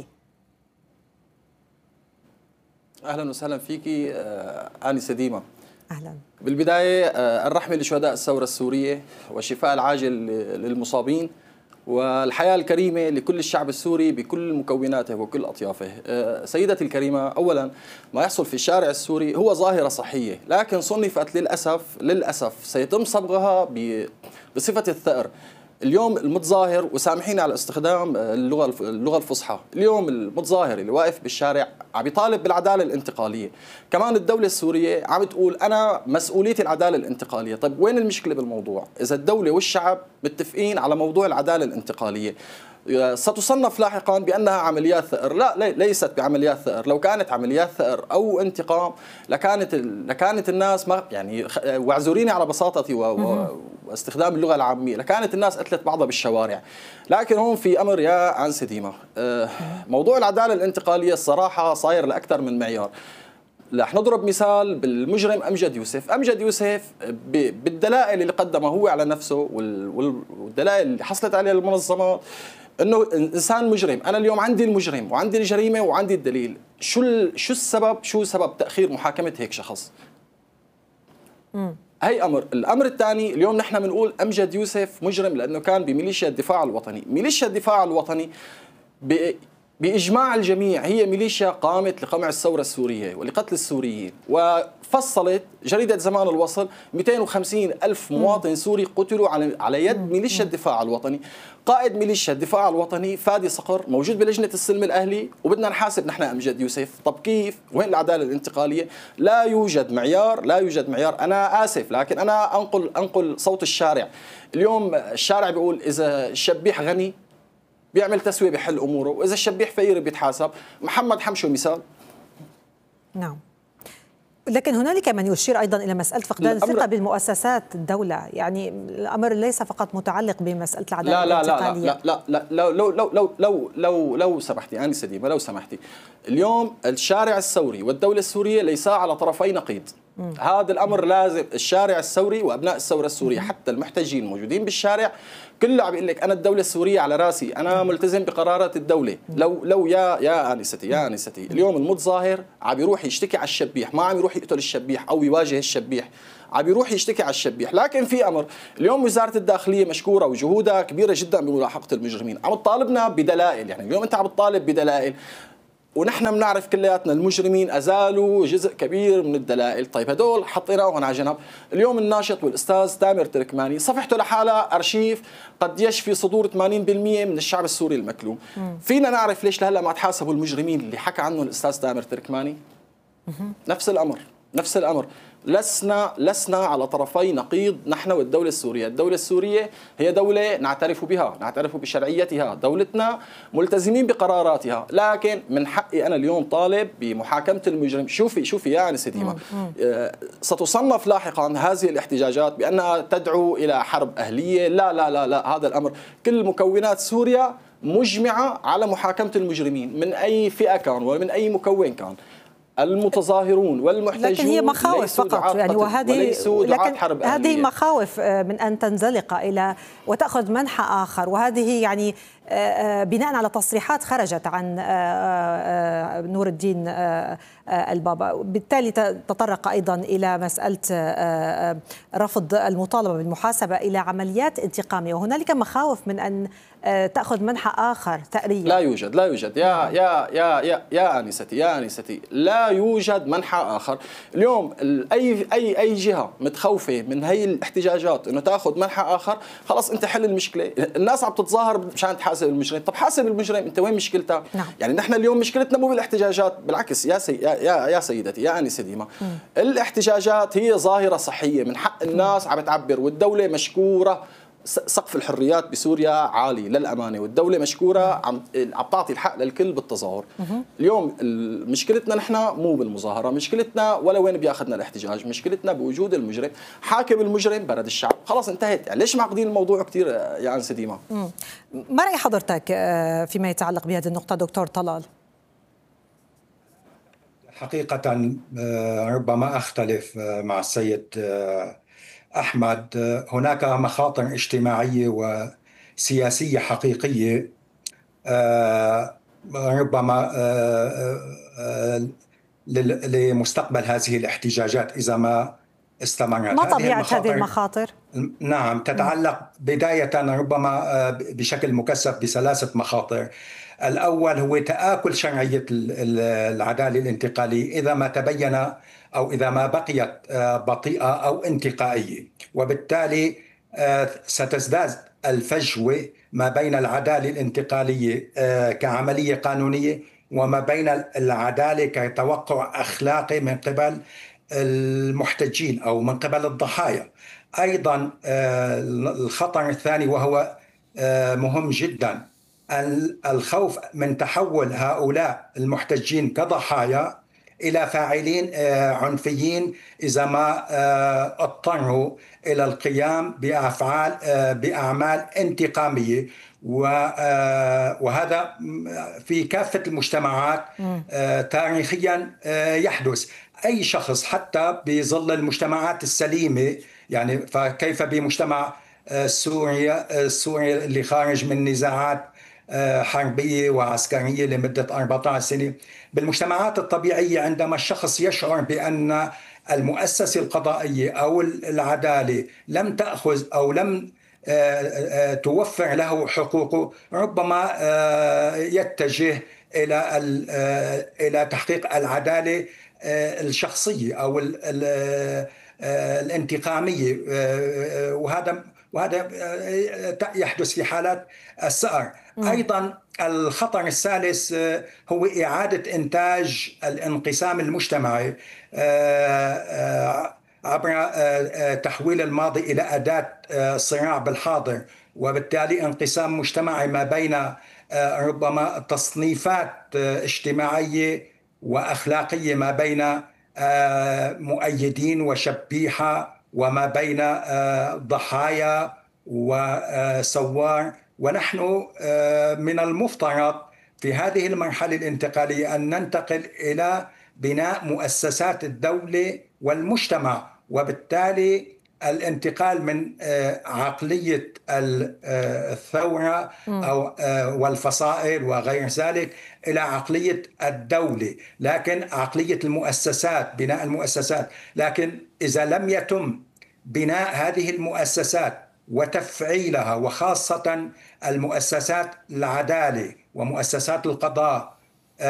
أهلا وسهلا فيكي آنسة ديما. أهلا. بالبداية الرحمة لشهداء الثورة السورية والشفاء العاجل للمصابين والحياة الكريمة لكل الشعب السوري بكل مكوناته وكل أطيافه. سيدتي الكريمة، أولا ما يحصل في الشارع السوري هو ظاهرة صحية، لكن صنفت للأسف للأسف سيتم صبغها بصفة الثأر. اليوم المتظاهر، وسامحيني على استخدام اللغة اللغة الفصحى، اليوم المتظاهر اللي واقف بالشارع عم يطالب بالعدالة الانتقالية، كمان الدولة السورية عم تقول أنا مسؤوليتي العدالة الانتقالية. طيب وين المشكلة بالموضوع؟ إذا الدولة والشعب متفقين على موضوع العدالة الانتقالية ستصنف لاحقا بأنها عمليات ثأر. لا ليست بعمليات ثأر. لو كانت عمليات ثأر أو انتقام لكانت لكانت الناس ما يعني واعذريني على بساطتي واستخدام اللغة العامية، لكانت الناس قتلت بعضها بالشوارع. لكن هون في أمر يا أنسة ديما، موضوع العدالة الانتقالية الصراحة صاير لأكثر من معيار. رح نضرب مثال بالمجرم أمجد يوسف. أمجد يوسف بالدلائل اللي قدمها هو على نفسه والدلائل اللي حصلت عليها المنظمات انه انسان مجرم. انا اليوم عندي المجرم وعندي الجريمه وعندي الدليل، شو شو السبب شو سبب تاخير محاكمه هيك شخص؟ امم هي امر. الامر الثاني، اليوم نحن بنقول امجد يوسف مجرم لانه كان بميليشيا الدفاع الوطني. ميليشيا الدفاع الوطني بإجماع الجميع هي ميليشيا قامت لقمع الثورة السورية ولقتل السوريين، وفصلت جريدة زمان الوصل مئتين وخمسين ألف مواطن سوري قتلوا على يد ميليشيا الدفاع الوطني. قائد ميليشيا الدفاع الوطني فادي صقر موجود بلجنة السلم الأهلي، وبدنا نحاسب نحن أمجد يوسف. طب كيف؟ وين العدالة الانتقالية؟ لا يوجد معيار، لا يوجد معيار. أنا آسف لكن أنا أنقل أنقل صوت الشارع. اليوم الشارع بيقول إذا الشبيح غني بيعمل تسوية بحل أموره، وإذا الشبيح فقير بيتحاسب. محمد حمشو مثال. نعم، لكن هنالك من يشير أيضا إلى مسألة فقدان الثقة بالمؤسسات الدولة، يعني الأمر ليس فقط متعلق بمسألة العدالة لا الانتقالية. لا لا لا لا لا لو لو لو لو لو لو سمحتي أنسة ديما لو سمحتي، اليوم الشارع الثوري والدولة السورية ليسا على طرفي نقيض. مم. هذا الأمر لازم الشارع الثوري وأبناء الثورة السورية حتى المحتجين الموجودين بالشارع كله عم يقول لك أنا الدولة السورية على راسي، أنا ملتزم بقرارات الدولة. لو لو يا يا آنستي يا آنستي اليوم المتظاهر عم يروح يشتكي على الشبيح، ما عم يروح يقتل الشبيح أو يواجه الشبيح، عم يروح يشتكي على الشبيح. لكن في أمر، اليوم وزارة الداخلية مشكورة وجهودها كبيرة جدا بملاحقة المجرمين، عم تطالبنا بدلائل. يعني اليوم أنت عم تطالب بدلائل ونحن بنعرف كلياتنا المجرمين أزالوا جزء كبير من الدلائل. طيب هدول حطيناهم على جنب. اليوم الناشط والأستاذ تامر تركماني صفحته لحالها أرشيف قد يشفي صدور ثمانين بالمئة من الشعب السوري المكلوم. مم. فينا نعرف ليش لهلا ما تحاسبوا المجرمين اللي حكى عنهم الأستاذ تامر تركماني؟ مم. نفس الأمر نفس الأمر. لسنا لسنا على طرفي نقيض نحن والدولة السورية. الدولة السورية هي دولة نعترف بها، نعترف بشرعيتها، دولتنا ملتزمين بقراراتها، لكن من حقي أنا اليوم طالب بمحاكمة المجرم. شوفي شوفي يا أنسة ديما، ستصنف لاحقا هذه الاحتجاجات بأنها تدعو إلى حرب أهلية. لا لا لا لا، هذا الأمر كل مكونات سوريا مجمعة على محاكمة المجرمين من أي فئة كان ومن أي مكون كان. المتظاهرون والمحتجون لكن هي مخاوف فقط يعني، وهذه لكن حرب هذه مخاوف من أن تنزلق إلى وتأخذ منحى آخر، وهذه يعني بناء على تصريحات خرجت عن نور الدين البابا، بالتالي تطرق أيضا إلى مسألة رفض المطالبة بالمحاسبة إلى عمليات انتقامية، وهنالك مخاوف من أن تأخذ منحى آخر ثأريا. لا يوجد لا يوجد يا يا يا يا يا أنستي يا أنستي لا يوجد منحى آخر. اليوم أي أي أي جهة متخوفة من هي الاحتجاجات إنه تأخذ منحى آخر، خلاص أنت حل المشكلة. الناس عم تتظاهر مشان تحاسب المجرم، طب حاسب المجرم أنت، وين مشكلتها؟ نعم. يعني نحن اليوم مشكلتنا مو بالاحتجاجات، بالعكس يا سي يا يا, يا سيدتي يا أنسة ديما، الاحتجاجات هي ظاهرة صحية، من حق الناس عم تعبر، والدولة مشكورة سقف الحريات بسوريا عالي للأمانة، والدولة مشكورة عم عم تعطي الحق للكل بالتظاهر. اليوم مشكلتنا نحن مو بالمظاهرة، مشكلتنا ولا وين بياخذنا الاحتجاج، مشكلتنا بوجود المجرم، حاكم المجرم برد الشعب، خلاص انتهت. يعني ليش معقدين الموضوع كثير يا أنسة ديما؟ ما رأي حضرتك فيما يتعلق بهذه النقطة دكتور طلال؟ حقيقة ربما أختلف مع السيد أحمد. هناك مخاطر اجتماعية وسياسية حقيقية ربما لمستقبل هذه الاحتجاجات إذا ما استمرت. ما طبيعة هذه المخاطر؟ نعم، تتعلق بداية ربما بشكل مكثف بثلاثة مخاطر. الأول هو تآكل شرعية العدالة الانتقالية إذا ما تبين أو إذا ما بقيت بطيئة أو انتقائية، وبالتالي ستزداد الفجوة ما بين العدالة الانتقالية كعملية قانونية وما بين العدالة كتوقع أخلاقي من قبل المحتجين أو من قبل الضحايا. أيضا الخطر الثاني وهو مهم جدا، الخوف من تحول هؤلاء المحتجين كضحايا إلى فاعلين عنفيين إذا ما اضطروا إلى القيام بأفعال بأعمال انتقامية، وهذا في كافة المجتمعات تاريخيا يحدث. أي شخص حتى بظل المجتمعات السليمة، يعني فكيف بمجتمع سوريا سوريا اللي خارج من نزاعات حربية وعسكرية لمدة أربعة عشر سنة، بالمجتمعات الطبيعية عندما الشخص يشعر بأن المؤسسة القضائية أو العدالة لم تأخذ أو لم توفر له حقوقه، ربما يتجه إلى إلى تحقيق العدالة الشخصية أو الانتقامية، وهذا وهذا يحدث في حالات السأر. أيضا الخطر الثالث هو إعادة إنتاج الانقسام المجتمعي عبر تحويل الماضي إلى أداة صراع بالحاضر، وبالتالي انقسام مجتمعي ما بين ربما تصنيفات اجتماعية وأخلاقية ما بين مؤيدين وشبيحة وما بين ضحايا وسوار. ونحن من المفترض في هذه المرحلة الانتقالية أن ننتقل إلى بناء مؤسسات الدولة والمجتمع، وبالتالي الانتقال من عقلية الثورة أو والفصائل وغير ذلك إلى عقلية الدولة، لكن عقلية المؤسسات، بناء المؤسسات. لكن إذا لم يتم بناء هذه المؤسسات وتفعيلها، وخاصة المؤسسات العدالة ومؤسسات القضاء،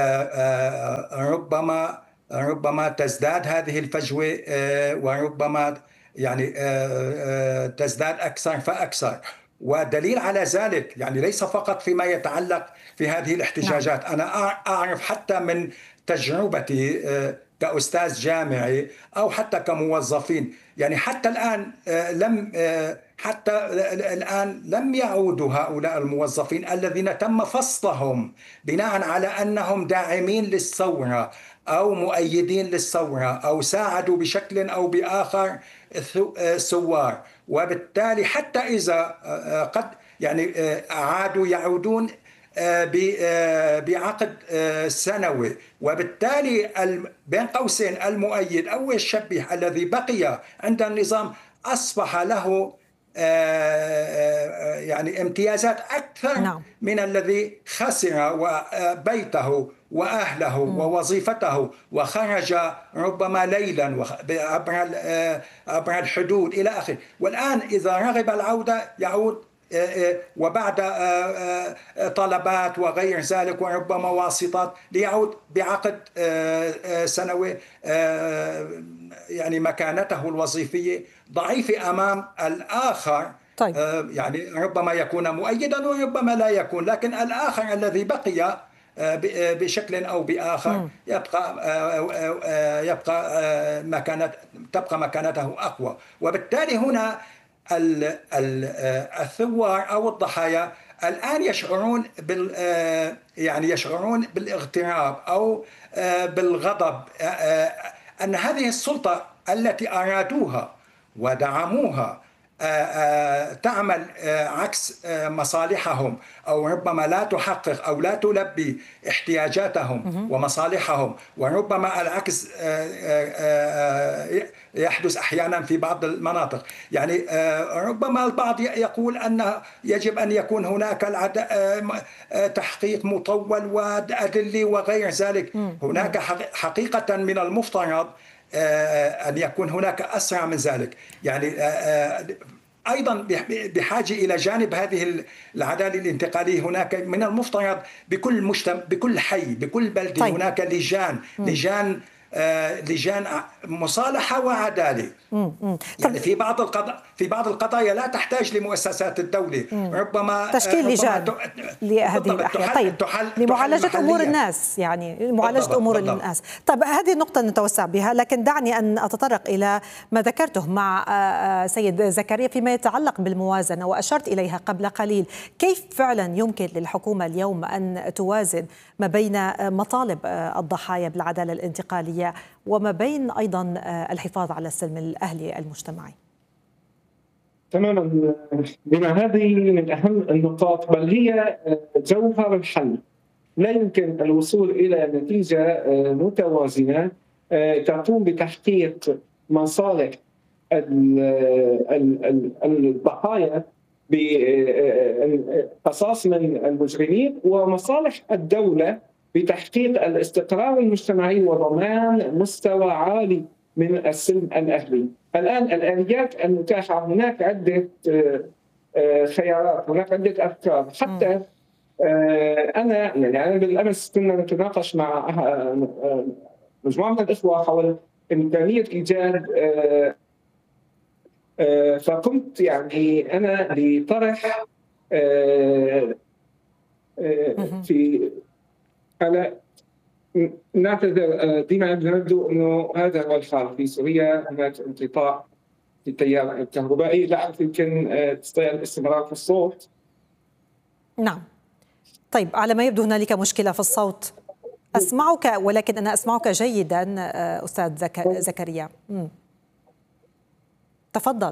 ربما ربما تزداد هذه الفجوة، وربما يعني تزداد أكثر فأكثر. ودليل على ذلك يعني ليس فقط فيما يتعلق في هذه الاحتجاجات، أنا أعرف حتى من تجربتي كأستاذ جامعي أو حتى كموظفين، يعني حتى الآن لم حتى الآن لم يعودوا هؤلاء الموظفين الذين تم فصلهم بناء على أنهم داعمين للثورة أو مؤيدين للثورة أو ساعدوا بشكل أو بآخر الثوار، وبالتالي حتى إذا قد يعني عادوا يعودون بعقد سنوي، وبالتالي بين قوسين المؤيد أو الشبيه الذي بقي عند النظام أصبح له يعني امتيازات أكثر نعم. من الذي خسر بيته وأهله م. ووظيفته وخرج ربما ليلا عبر الحدود إلى آخره. والآن إذا رغب العودة يعود وبعد طلبات وغير ذلك وربما واسطات ليعود بعقد سنوي يعني مكانته الوظيفية ضعيفة أمام الآخر. طيب. يعني ربما يكون مؤيدا وربما لا يكون، لكن الآخر الذي بقي بشكل أو بآخر يبقى يبقى مكانة تبقى مكانته أقوى. وبالتالي هنا الثوار أو الضحايا الآن يشعرون بال يعني يشعرون بالاغتراب أو بالغضب أن هذه السلطة التي أرادوها ودعموها تعمل عكس مصالحهم أو ربما لا تحقق أو لا تلبي احتياجاتهم ومصالحهم، وربما العكس يحدث أحيانا في بعض المناطق. يعني ربما البعض يقول أن يجب أن يكون هناك تحقيق مطول وأدلة وغير ذلك. هناك حقيقة من المفترض أن يكون هناك أسرع من ذلك. يعني أيضا بحاجة إلى جانب هذه العدالة الانتقالية هناك من المفترض بكل مجتمع بكل حي بكل بلدة طيب. هناك لجان لجان آه لجان مصالحة وعدالة. مم. يعني في بعض القضايا في بعض القضايا لا تحتاج لمؤسسات الدولة. مم. ربما تشكيل ربما لجان لهذه الأحياء. طيب تحل لمعالجة تحل أمور الناس، يعني معالجة بالضبط. أمور بالضبط. الناس. طيب هذه النقطة نتوسع بها، لكن دعني أن أتطرق إلى ما ذكرته مع سيد زكريا فيما يتعلق بالموازنة، وأشرت إليها قبل قليل. كيف فعلا يمكن للحكومة اليوم أن توازن ما بين مطالب الضحايا بالعدالة الانتقالية وما بين أيضا الحفاظ على السلم الأهلي المجتمعي؟ تماما بما هذه من أهم النقاط، بل هي جوهر الحل. لا يمكن الوصول إلى نتيجة متوازنة تقوم بتحقيق مصالح الضحايا بقصاص من المجرمين ومصالح الدولة بتحقيق الاستقرار المجتمعي وضمان مستوى عالي من السلم الأهلي. الآن الآليات المتاحة هناك عدة خيارات، هناك عدة أفكار. حتى أنا يعني أنا بالأمس كنا نتناقش مع مجموعة من الإخوة حول إمكانية إيجاد، فقمت يعني أنا بطرح في على نعتذر ديما نبدو انه هذا هو الحال في سوريا. هناك انقطاع في التيار الكهربائي، لا اعرف يمكن تستطيع الاستمرار في الصوت. نعم طيب، على ما يبدو هنالك مشكلة في الصوت. اسمعك ولكن انا اسمعك جيدا استاذ زك... زكريا. مم. تفضل.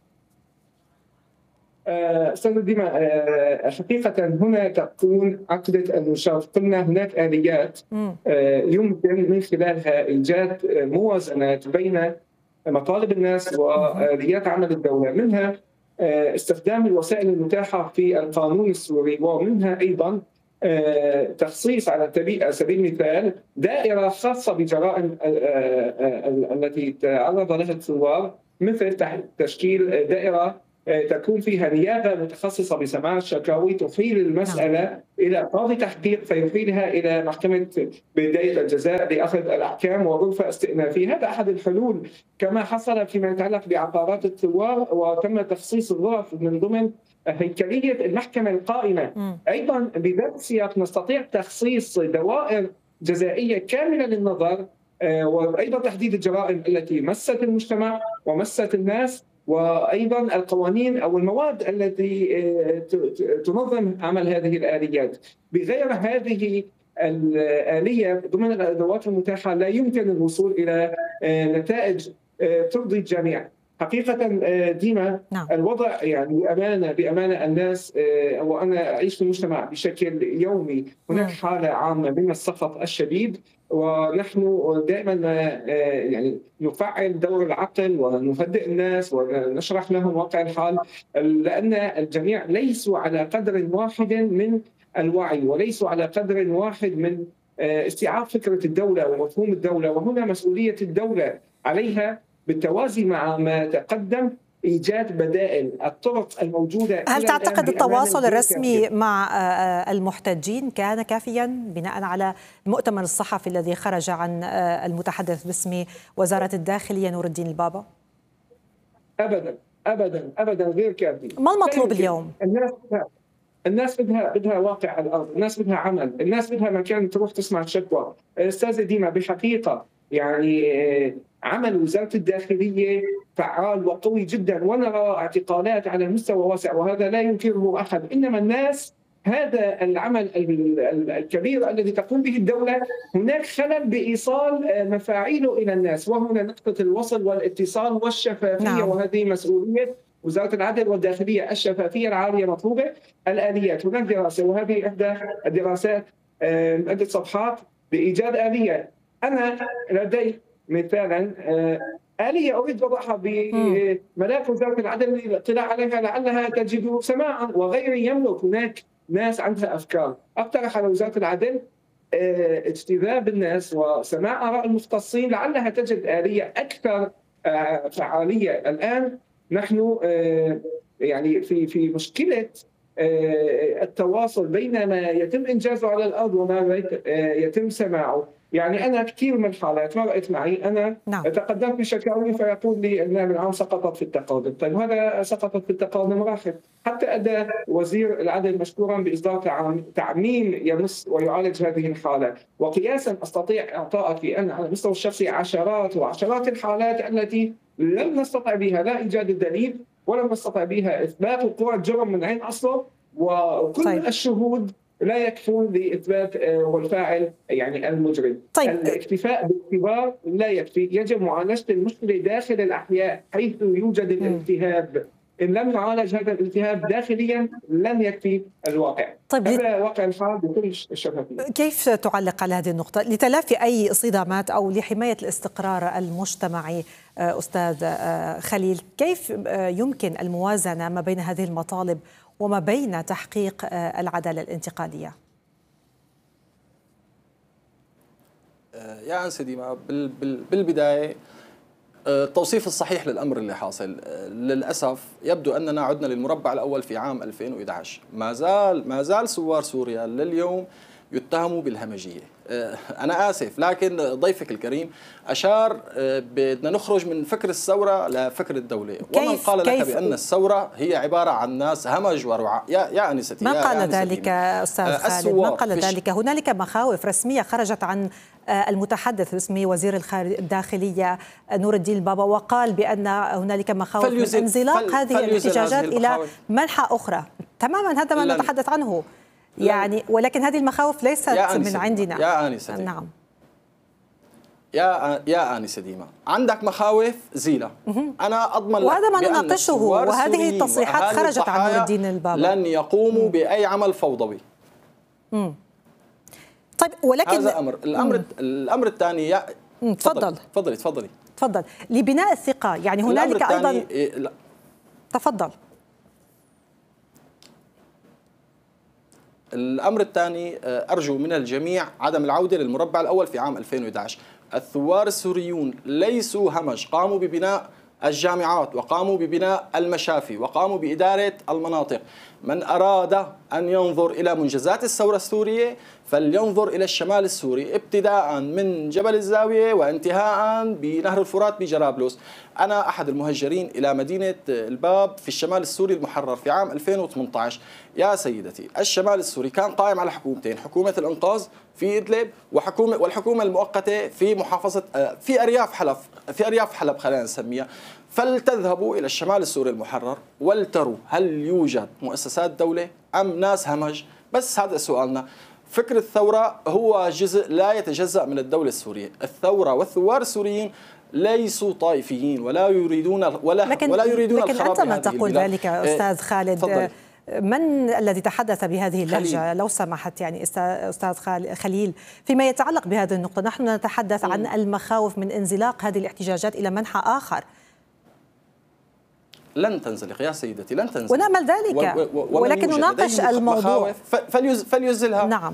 أستاذ ديما، حقيقة هنا تكون عقدة المشاركة. قلنا هناك آليات يمكن من خلالها إيجاد موازنات بين مطالب الناس وآليات عمل الدولة، منها استخدام الوسائل المتاحة في القانون السوري، ومنها أيضا تخصيص على سبيل المثال دائرة خاصة بجرائم التي تعرض لها الثوار، مثل تشكيل دائرة تكون فيها نيابة متخصصة بسماع الشكاوي تحيل المسألة إلى قاضي تحقيق فيحيلها إلى محكمة بداية الجزاء لأخذ الأحكام وغرفة استئنافية. هذا أحد الحلول، كما حصل فيما يتعلق بعقارات الثوار وتم تخصيص الغرف من ضمن هيكلية المحكمة القائمة. أيضا بذات السياق نستطيع تخصيص دوائر جزائية كاملة للنظر، وأيضا تحديد الجرائم التي مست المجتمع ومست الناس، وأيضا القوانين أو المواد التي تنظم عمل هذه الآليات. بغير هذه الآلية ضمن الأدوات المتاحة لا يمكن الوصول إلى نتائج ترضي الجميع. حقيقة ديما نعم. الوضع يعني بأمانة بأمانة الناس، وأنا أعيش في المجتمع بشكل يومي، هناك حالة عامة من السخط الشديد، ونحن دائما يعني نفعل دور العقل ونهدئ الناس ونشرح لهم واقع الحال، لأن الجميع ليسوا على قدر واحد من الوعي وليسوا على قدر واحد من استيعاب فكرة الدولة ومفهوم الدولة، وهنا مسؤولية الدولة عليها بالتوازي مع ما تقدم إيجاد بدائل الطرق الموجودة. هل تعتقد التواصل الرسمي مع المحتجين كان كافيا بناء على المؤتمر الصحفي الذي خرج عن المتحدث باسم وزارة الداخلية نور الدين البابا؟ أبدا أبدا أبدا غير كافي. ما المطلوب اليوم؟ الناس الناس بدها بدها واقع على الارض، الناس بدها عمل، الناس بدها مكان تروح تسمع الشكوى. استاذه ديما بحقيقه يعني عمل وزاره الداخليه فعال وقوي جدا، ونرى اعتقالات على مستوى واسع وهذا لا ينكره احد، انما الناس هذا العمل الكبير الذي تقوم به الدوله هناك خلل بايصال مفاعيله الى الناس، وهنا نقطه الوصل والاتصال والشفافيه. نعم. وهذه مسؤوليه وزارة العدل والداخلية. الشفافية العالية مطلوبة، الآليات هناك دراسة وهذه إحدى الدراسات عدة صفحات بإيجاد آلية. أنا لدي مثالا آلية أريد وضعها بملف وزارة العدل للاطلاع عليها لعلها تجد سماعا، وغيري يملك. هناك ناس عندها أفكار. أقترح على وزارة العدل اجتذاب الناس وسماع آراء المختصين لعلها تجد آلية أكثر فعالية. الآن نحن يعني في في مشكلة التواصل بين ما يتم إنجازه على الأرض وما يتم سماعه. يعني أنا كثير من الحالات مرقت معي، أنا نعم. تقدمت بشكاوي فيقول لي أن العام سقطت في التقادم. طيب هذا سقطت في التقادم راحت، حتى أدى وزير العدل مشكورا بإصدار تعميم يمس ويعالج هذه الحالة. وقياسا أستطيع إعطائك أنا على المستوى الشخصي عشرات وعشرات الحالات التي لم نستطع بها لا إيجاد الدليل ولم نستطع بها إثبات وقوع الجرم من عين أصله، وكل طيب. الشهود لا يكفون لإثبات والفاعل يعني المجرم. طيب. الاكتفاء بالاعتبار لا يكفي، يجب معالجة المشكلة داخل الأحياء حيث يوجد الالتهاب. إن لم يعالج هذا الالتهاب داخليا لن يكفي الواقع. طيب هذا واقع الحال بكل الشفافية. كيف تعلق على هذه النقطة لتلافي أي صدامات أو لحماية الاستقرار المجتمعي أستاذ خليل؟ كيف يمكن الموازنة ما بين هذه المطالب وما بين تحقيق العدالة الانتقالية؟ يا أنسة ديما بالبداية التوصيف الصحيح للأمر اللي حاصل للأسف يبدو أننا عدنا للمربع الأول في عام ألفين وإحدى عشر. ما زال ما زال ثوار سوريا لليوم يتهموا بالهمجية. أنا آسف لكن ضيفك الكريم أشار بدنا نخرج من فكر الثورة لفكر الدولة، ومن قال لك بأن الثورة هي عبارة عن ناس همج ورعاة. يا يا أنستي ما قال ذلك أستاذ خالد؟ ما قال ذلك؟ هنالك مخاوف رسمية خرجت عن المتحدث باسم وزير الداخلية نور الدين البابا، وقال بأن هنالك مخاوف من انزلاق هذه الاحتجاجات إلى منحى أخرى. تماما هذا ما نتحدث عنه يعني، ولكن هذه المخاوف ليست من عندنا. يا آنسة ديما. نعم. يا يا آنسة ديما، عندك مخاوف زيلة. أنا أضمن لك وهذا ما نناقشه، وهذه التصريحات خرجت عن نور الدين البابا. لن يقوموا مم. بأي عمل فوضوي. مم. طيب ولكن هذا أمر. الأمر مم. الأمر الثاني يا تفضل تفضلي تفضلي تفضل لبناء الثقة، يعني هنالك أيضا إيه لا. تفضل. الأمر الثاني أرجو من الجميع عدم العودة للمربع الأول في عام ألفين وإحدى عشر. الثوار السوريون ليسوا همج، قاموا ببناء الجامعات وقاموا ببناء المشافي وقاموا بإدارة المناطق. من أراد أن ينظر إلى منجزات الثورة السورية فلينظر إلى الشمال السوري ابتداء من جبل الزاوية وانتهاء بنهر الفرات بجرابلس. أنا أحد المهجرين إلى مدينة الباب في الشمال السوري المحرر في عام ألفين وثمانية عشر. يا سيدتي، الشمال السوري كان قائم على حكومتين، حكومة الإنقاذ في إدلب وحكومة والحكومة المؤقتة في محافظة في أرياف حلب في أرياف حلب خلينا نسميها. فلتذهبوا إلى الشمال السوري المحرر ولتروا هل يوجد مؤسسات دولة أم ناس همج؟ بس هذا سؤالنا. فكر الثورة هو جزء لا يتجزأ من الدولة السورية. الثورة والثوار السوريين ليسوا طائفيين ولا يريدون ولا لكن ولا يريدون لكن الخراب أنت من تقول ذلك أستاذ خالد. فضل. من الذي تحدث بهذه اللهجة خليل. لو سمحت يعني أستاذ خليل فيما يتعلق بهذه النقطة؟ نحن نتحدث عن المخاوف من انزلاق هذه الاحتجاجات إلى منحى آخر. لن تنزلق يا سيدتي، لن تنزلق، ونأمل ذلك، و و ولكن نناقش الموضوع. فليز فليزلها. نعم.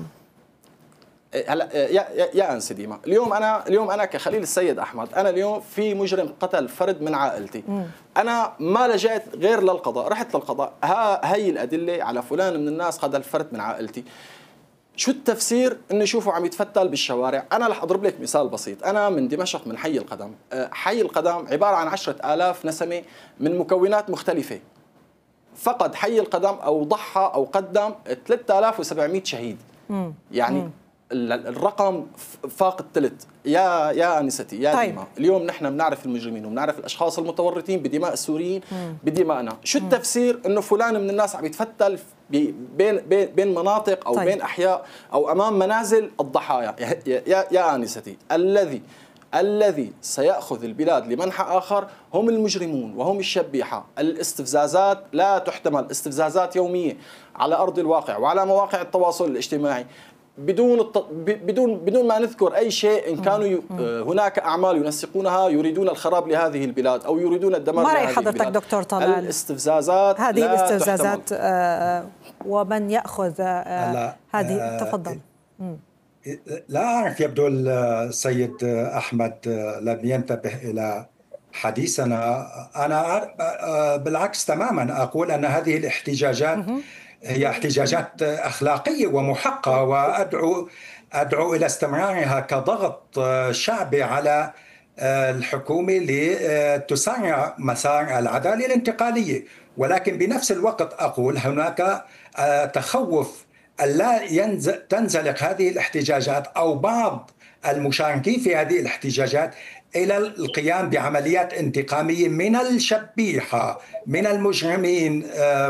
هلا يا يا انسه ديما، اليوم انا اليوم انا كخليل السيد احمد، انا اليوم في مجرم قتل فرد من عائلتي، م. انا ما لجأت غير للقضاء، رحت للقضاء، ها هي الادله على فلان من الناس قتل فرد من عائلتي. شو التفسير انه يشوفوا عم يتفتل بالشوارع؟ انا رح اضرب لك مثال بسيط، انا من دمشق من حي القدم، حي القدم عباره عن عشرة آلاف نسمه من مكونات مختلفه. فقد حي القدم او ضحى او قدم ثلاثة آلاف وسبعمئة شهيد. م. يعني م. الرقم فاق الثلث يا يا انستي يا طيب. ديما. اليوم نحن بنعرف المجرمين وبنعرف الاشخاص المتورطين بدماء السوريين بدمائنا. شو التفسير انه فلان من الناس عم يتفتل بين بين بين مناطق او طيب. بين احياء او امام منازل الضحايا؟ يا يا, يا انستي، الذي الذي سيأخذ البلاد لمنحى آخر هم المجرمون وهم الشبيحة. الاستفزازات لا تحتمل، استفزازات يومية على أرض الواقع وعلى مواقع التواصل الاجتماعي بدون الت... بدون بدون ما نذكر اي شيء. ان كانوا ي... هناك اعمال ينسقونها يريدون الخراب لهذه البلاد او يريدون الدمار لهذه البلاد. ما رأي حضرتك دكتور طلال؟ الاستفزازات هذه لا الاستفزازات آه ومن ياخذ آه هذه آه تفضل. آه لا اعرف، يبدو السيد احمد لم ينتبه الى حديثنا. انا بالعكس تماما اقول ان هذه الاحتجاجات هي احتجاجات أخلاقية ومحقة، وأدعو أدعو إلى استمرارها كضغط شعبي على الحكومة لتسرع مسار العدالة الانتقالية. ولكن بنفس الوقت أقول هناك تخوف ألا تنزلق هذه الاحتجاجات أو بعض المشاركين في هذه الاحتجاجات إلى القيام بعمليات انتقامية من الشبيحة، من المجرمين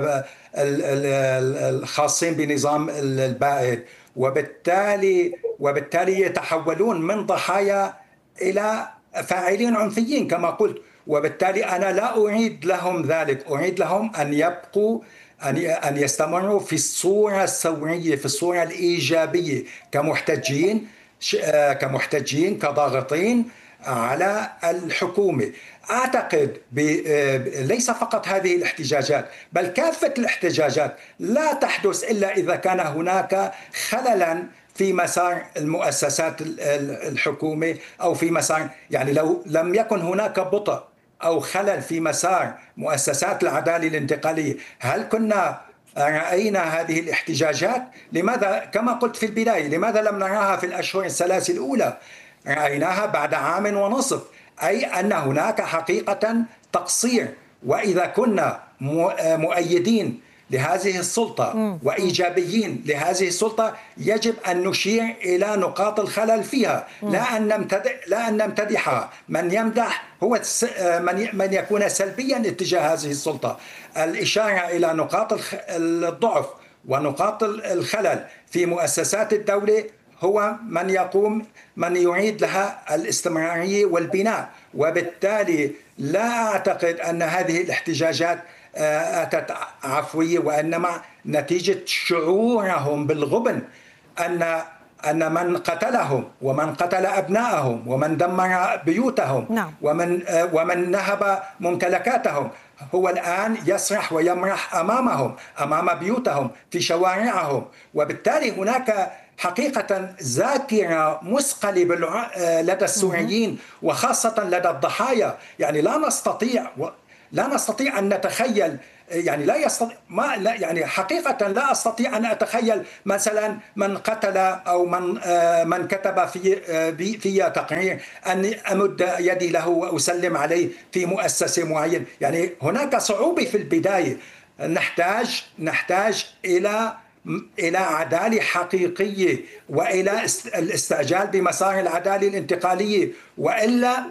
الخاصين بنظام البائد، وبالتالي وبالتالي يتحولون من ضحايا إلى فاعلين عنفيين كما قلت. وبالتالي أنا لا أريد لهم ذلك، أريد لهم أن يبقوا أن أن يستمروا في الصورة الثورية، في الصورة الإيجابية كمحتجين كمحتجين كضاغطين على الحكومة. أعتقد ليس فقط هذه الاحتجاجات بل كافة الاحتجاجات لا تحدث إلا إذا كان هناك خللا في مسار المؤسسات الحكومة أو في مسار، يعني لو لم يكن هناك بطء أو خلل في مسار مؤسسات العدالة الانتقالية هل كنا رأينا هذه الاحتجاجات؟ لماذا كما قلت في البداية لماذا لم نراها في الأشهر الثلاث الأولى؟ رأيناها بعد عام ونصف، أي أن هناك حقيقة تقصير. وإذا كنا مؤيدين لهذه السلطة وإيجابيين لهذه السلطة يجب أن نشير إلى نقاط الخلل فيها، لا أن نمتدح لا أن نمتدحها. من يمدح هو من من يكون سلبيا اتجاه هذه السلطة. الإشارة إلى نقاط الضعف ونقاط الخلل في مؤسسات الدولة هو من يقوم من يعيد لها الاستمرارية والبناء. وبالتالي لا أعتقد أن هذه الاحتجاجات أتت عفوية، وإنما نتيجة شعورهم بالغبن أن أن من قتلهم ومن قتل أبنائهم ومن دمر بيوتهم نعم. ومن ومن نهب ممتلكاتهم هو الآن يسرح ويمرح أمامهم أمام بيوتهم في شوارعهم. وبالتالي هناك حقيقة ذاكرة مثقلة لدى السوريين وخاصة لدى الضحايا. يعني لا نستطيع لا نستطيع أن نتخيل، يعني لا يستطيع ما لا يعني حقيقة لا أستطيع أن أتخيل مثلا من قتل أو من من كتب في في تقرير أن أمد يدي له وأسلم عليه في مؤسسة معينة. يعني هناك صعوبة في البداية. نحتاج نحتاج إلى إلى عدالة حقيقية وإلى الاستعجال بمسار العدالة الانتقالية، وإلا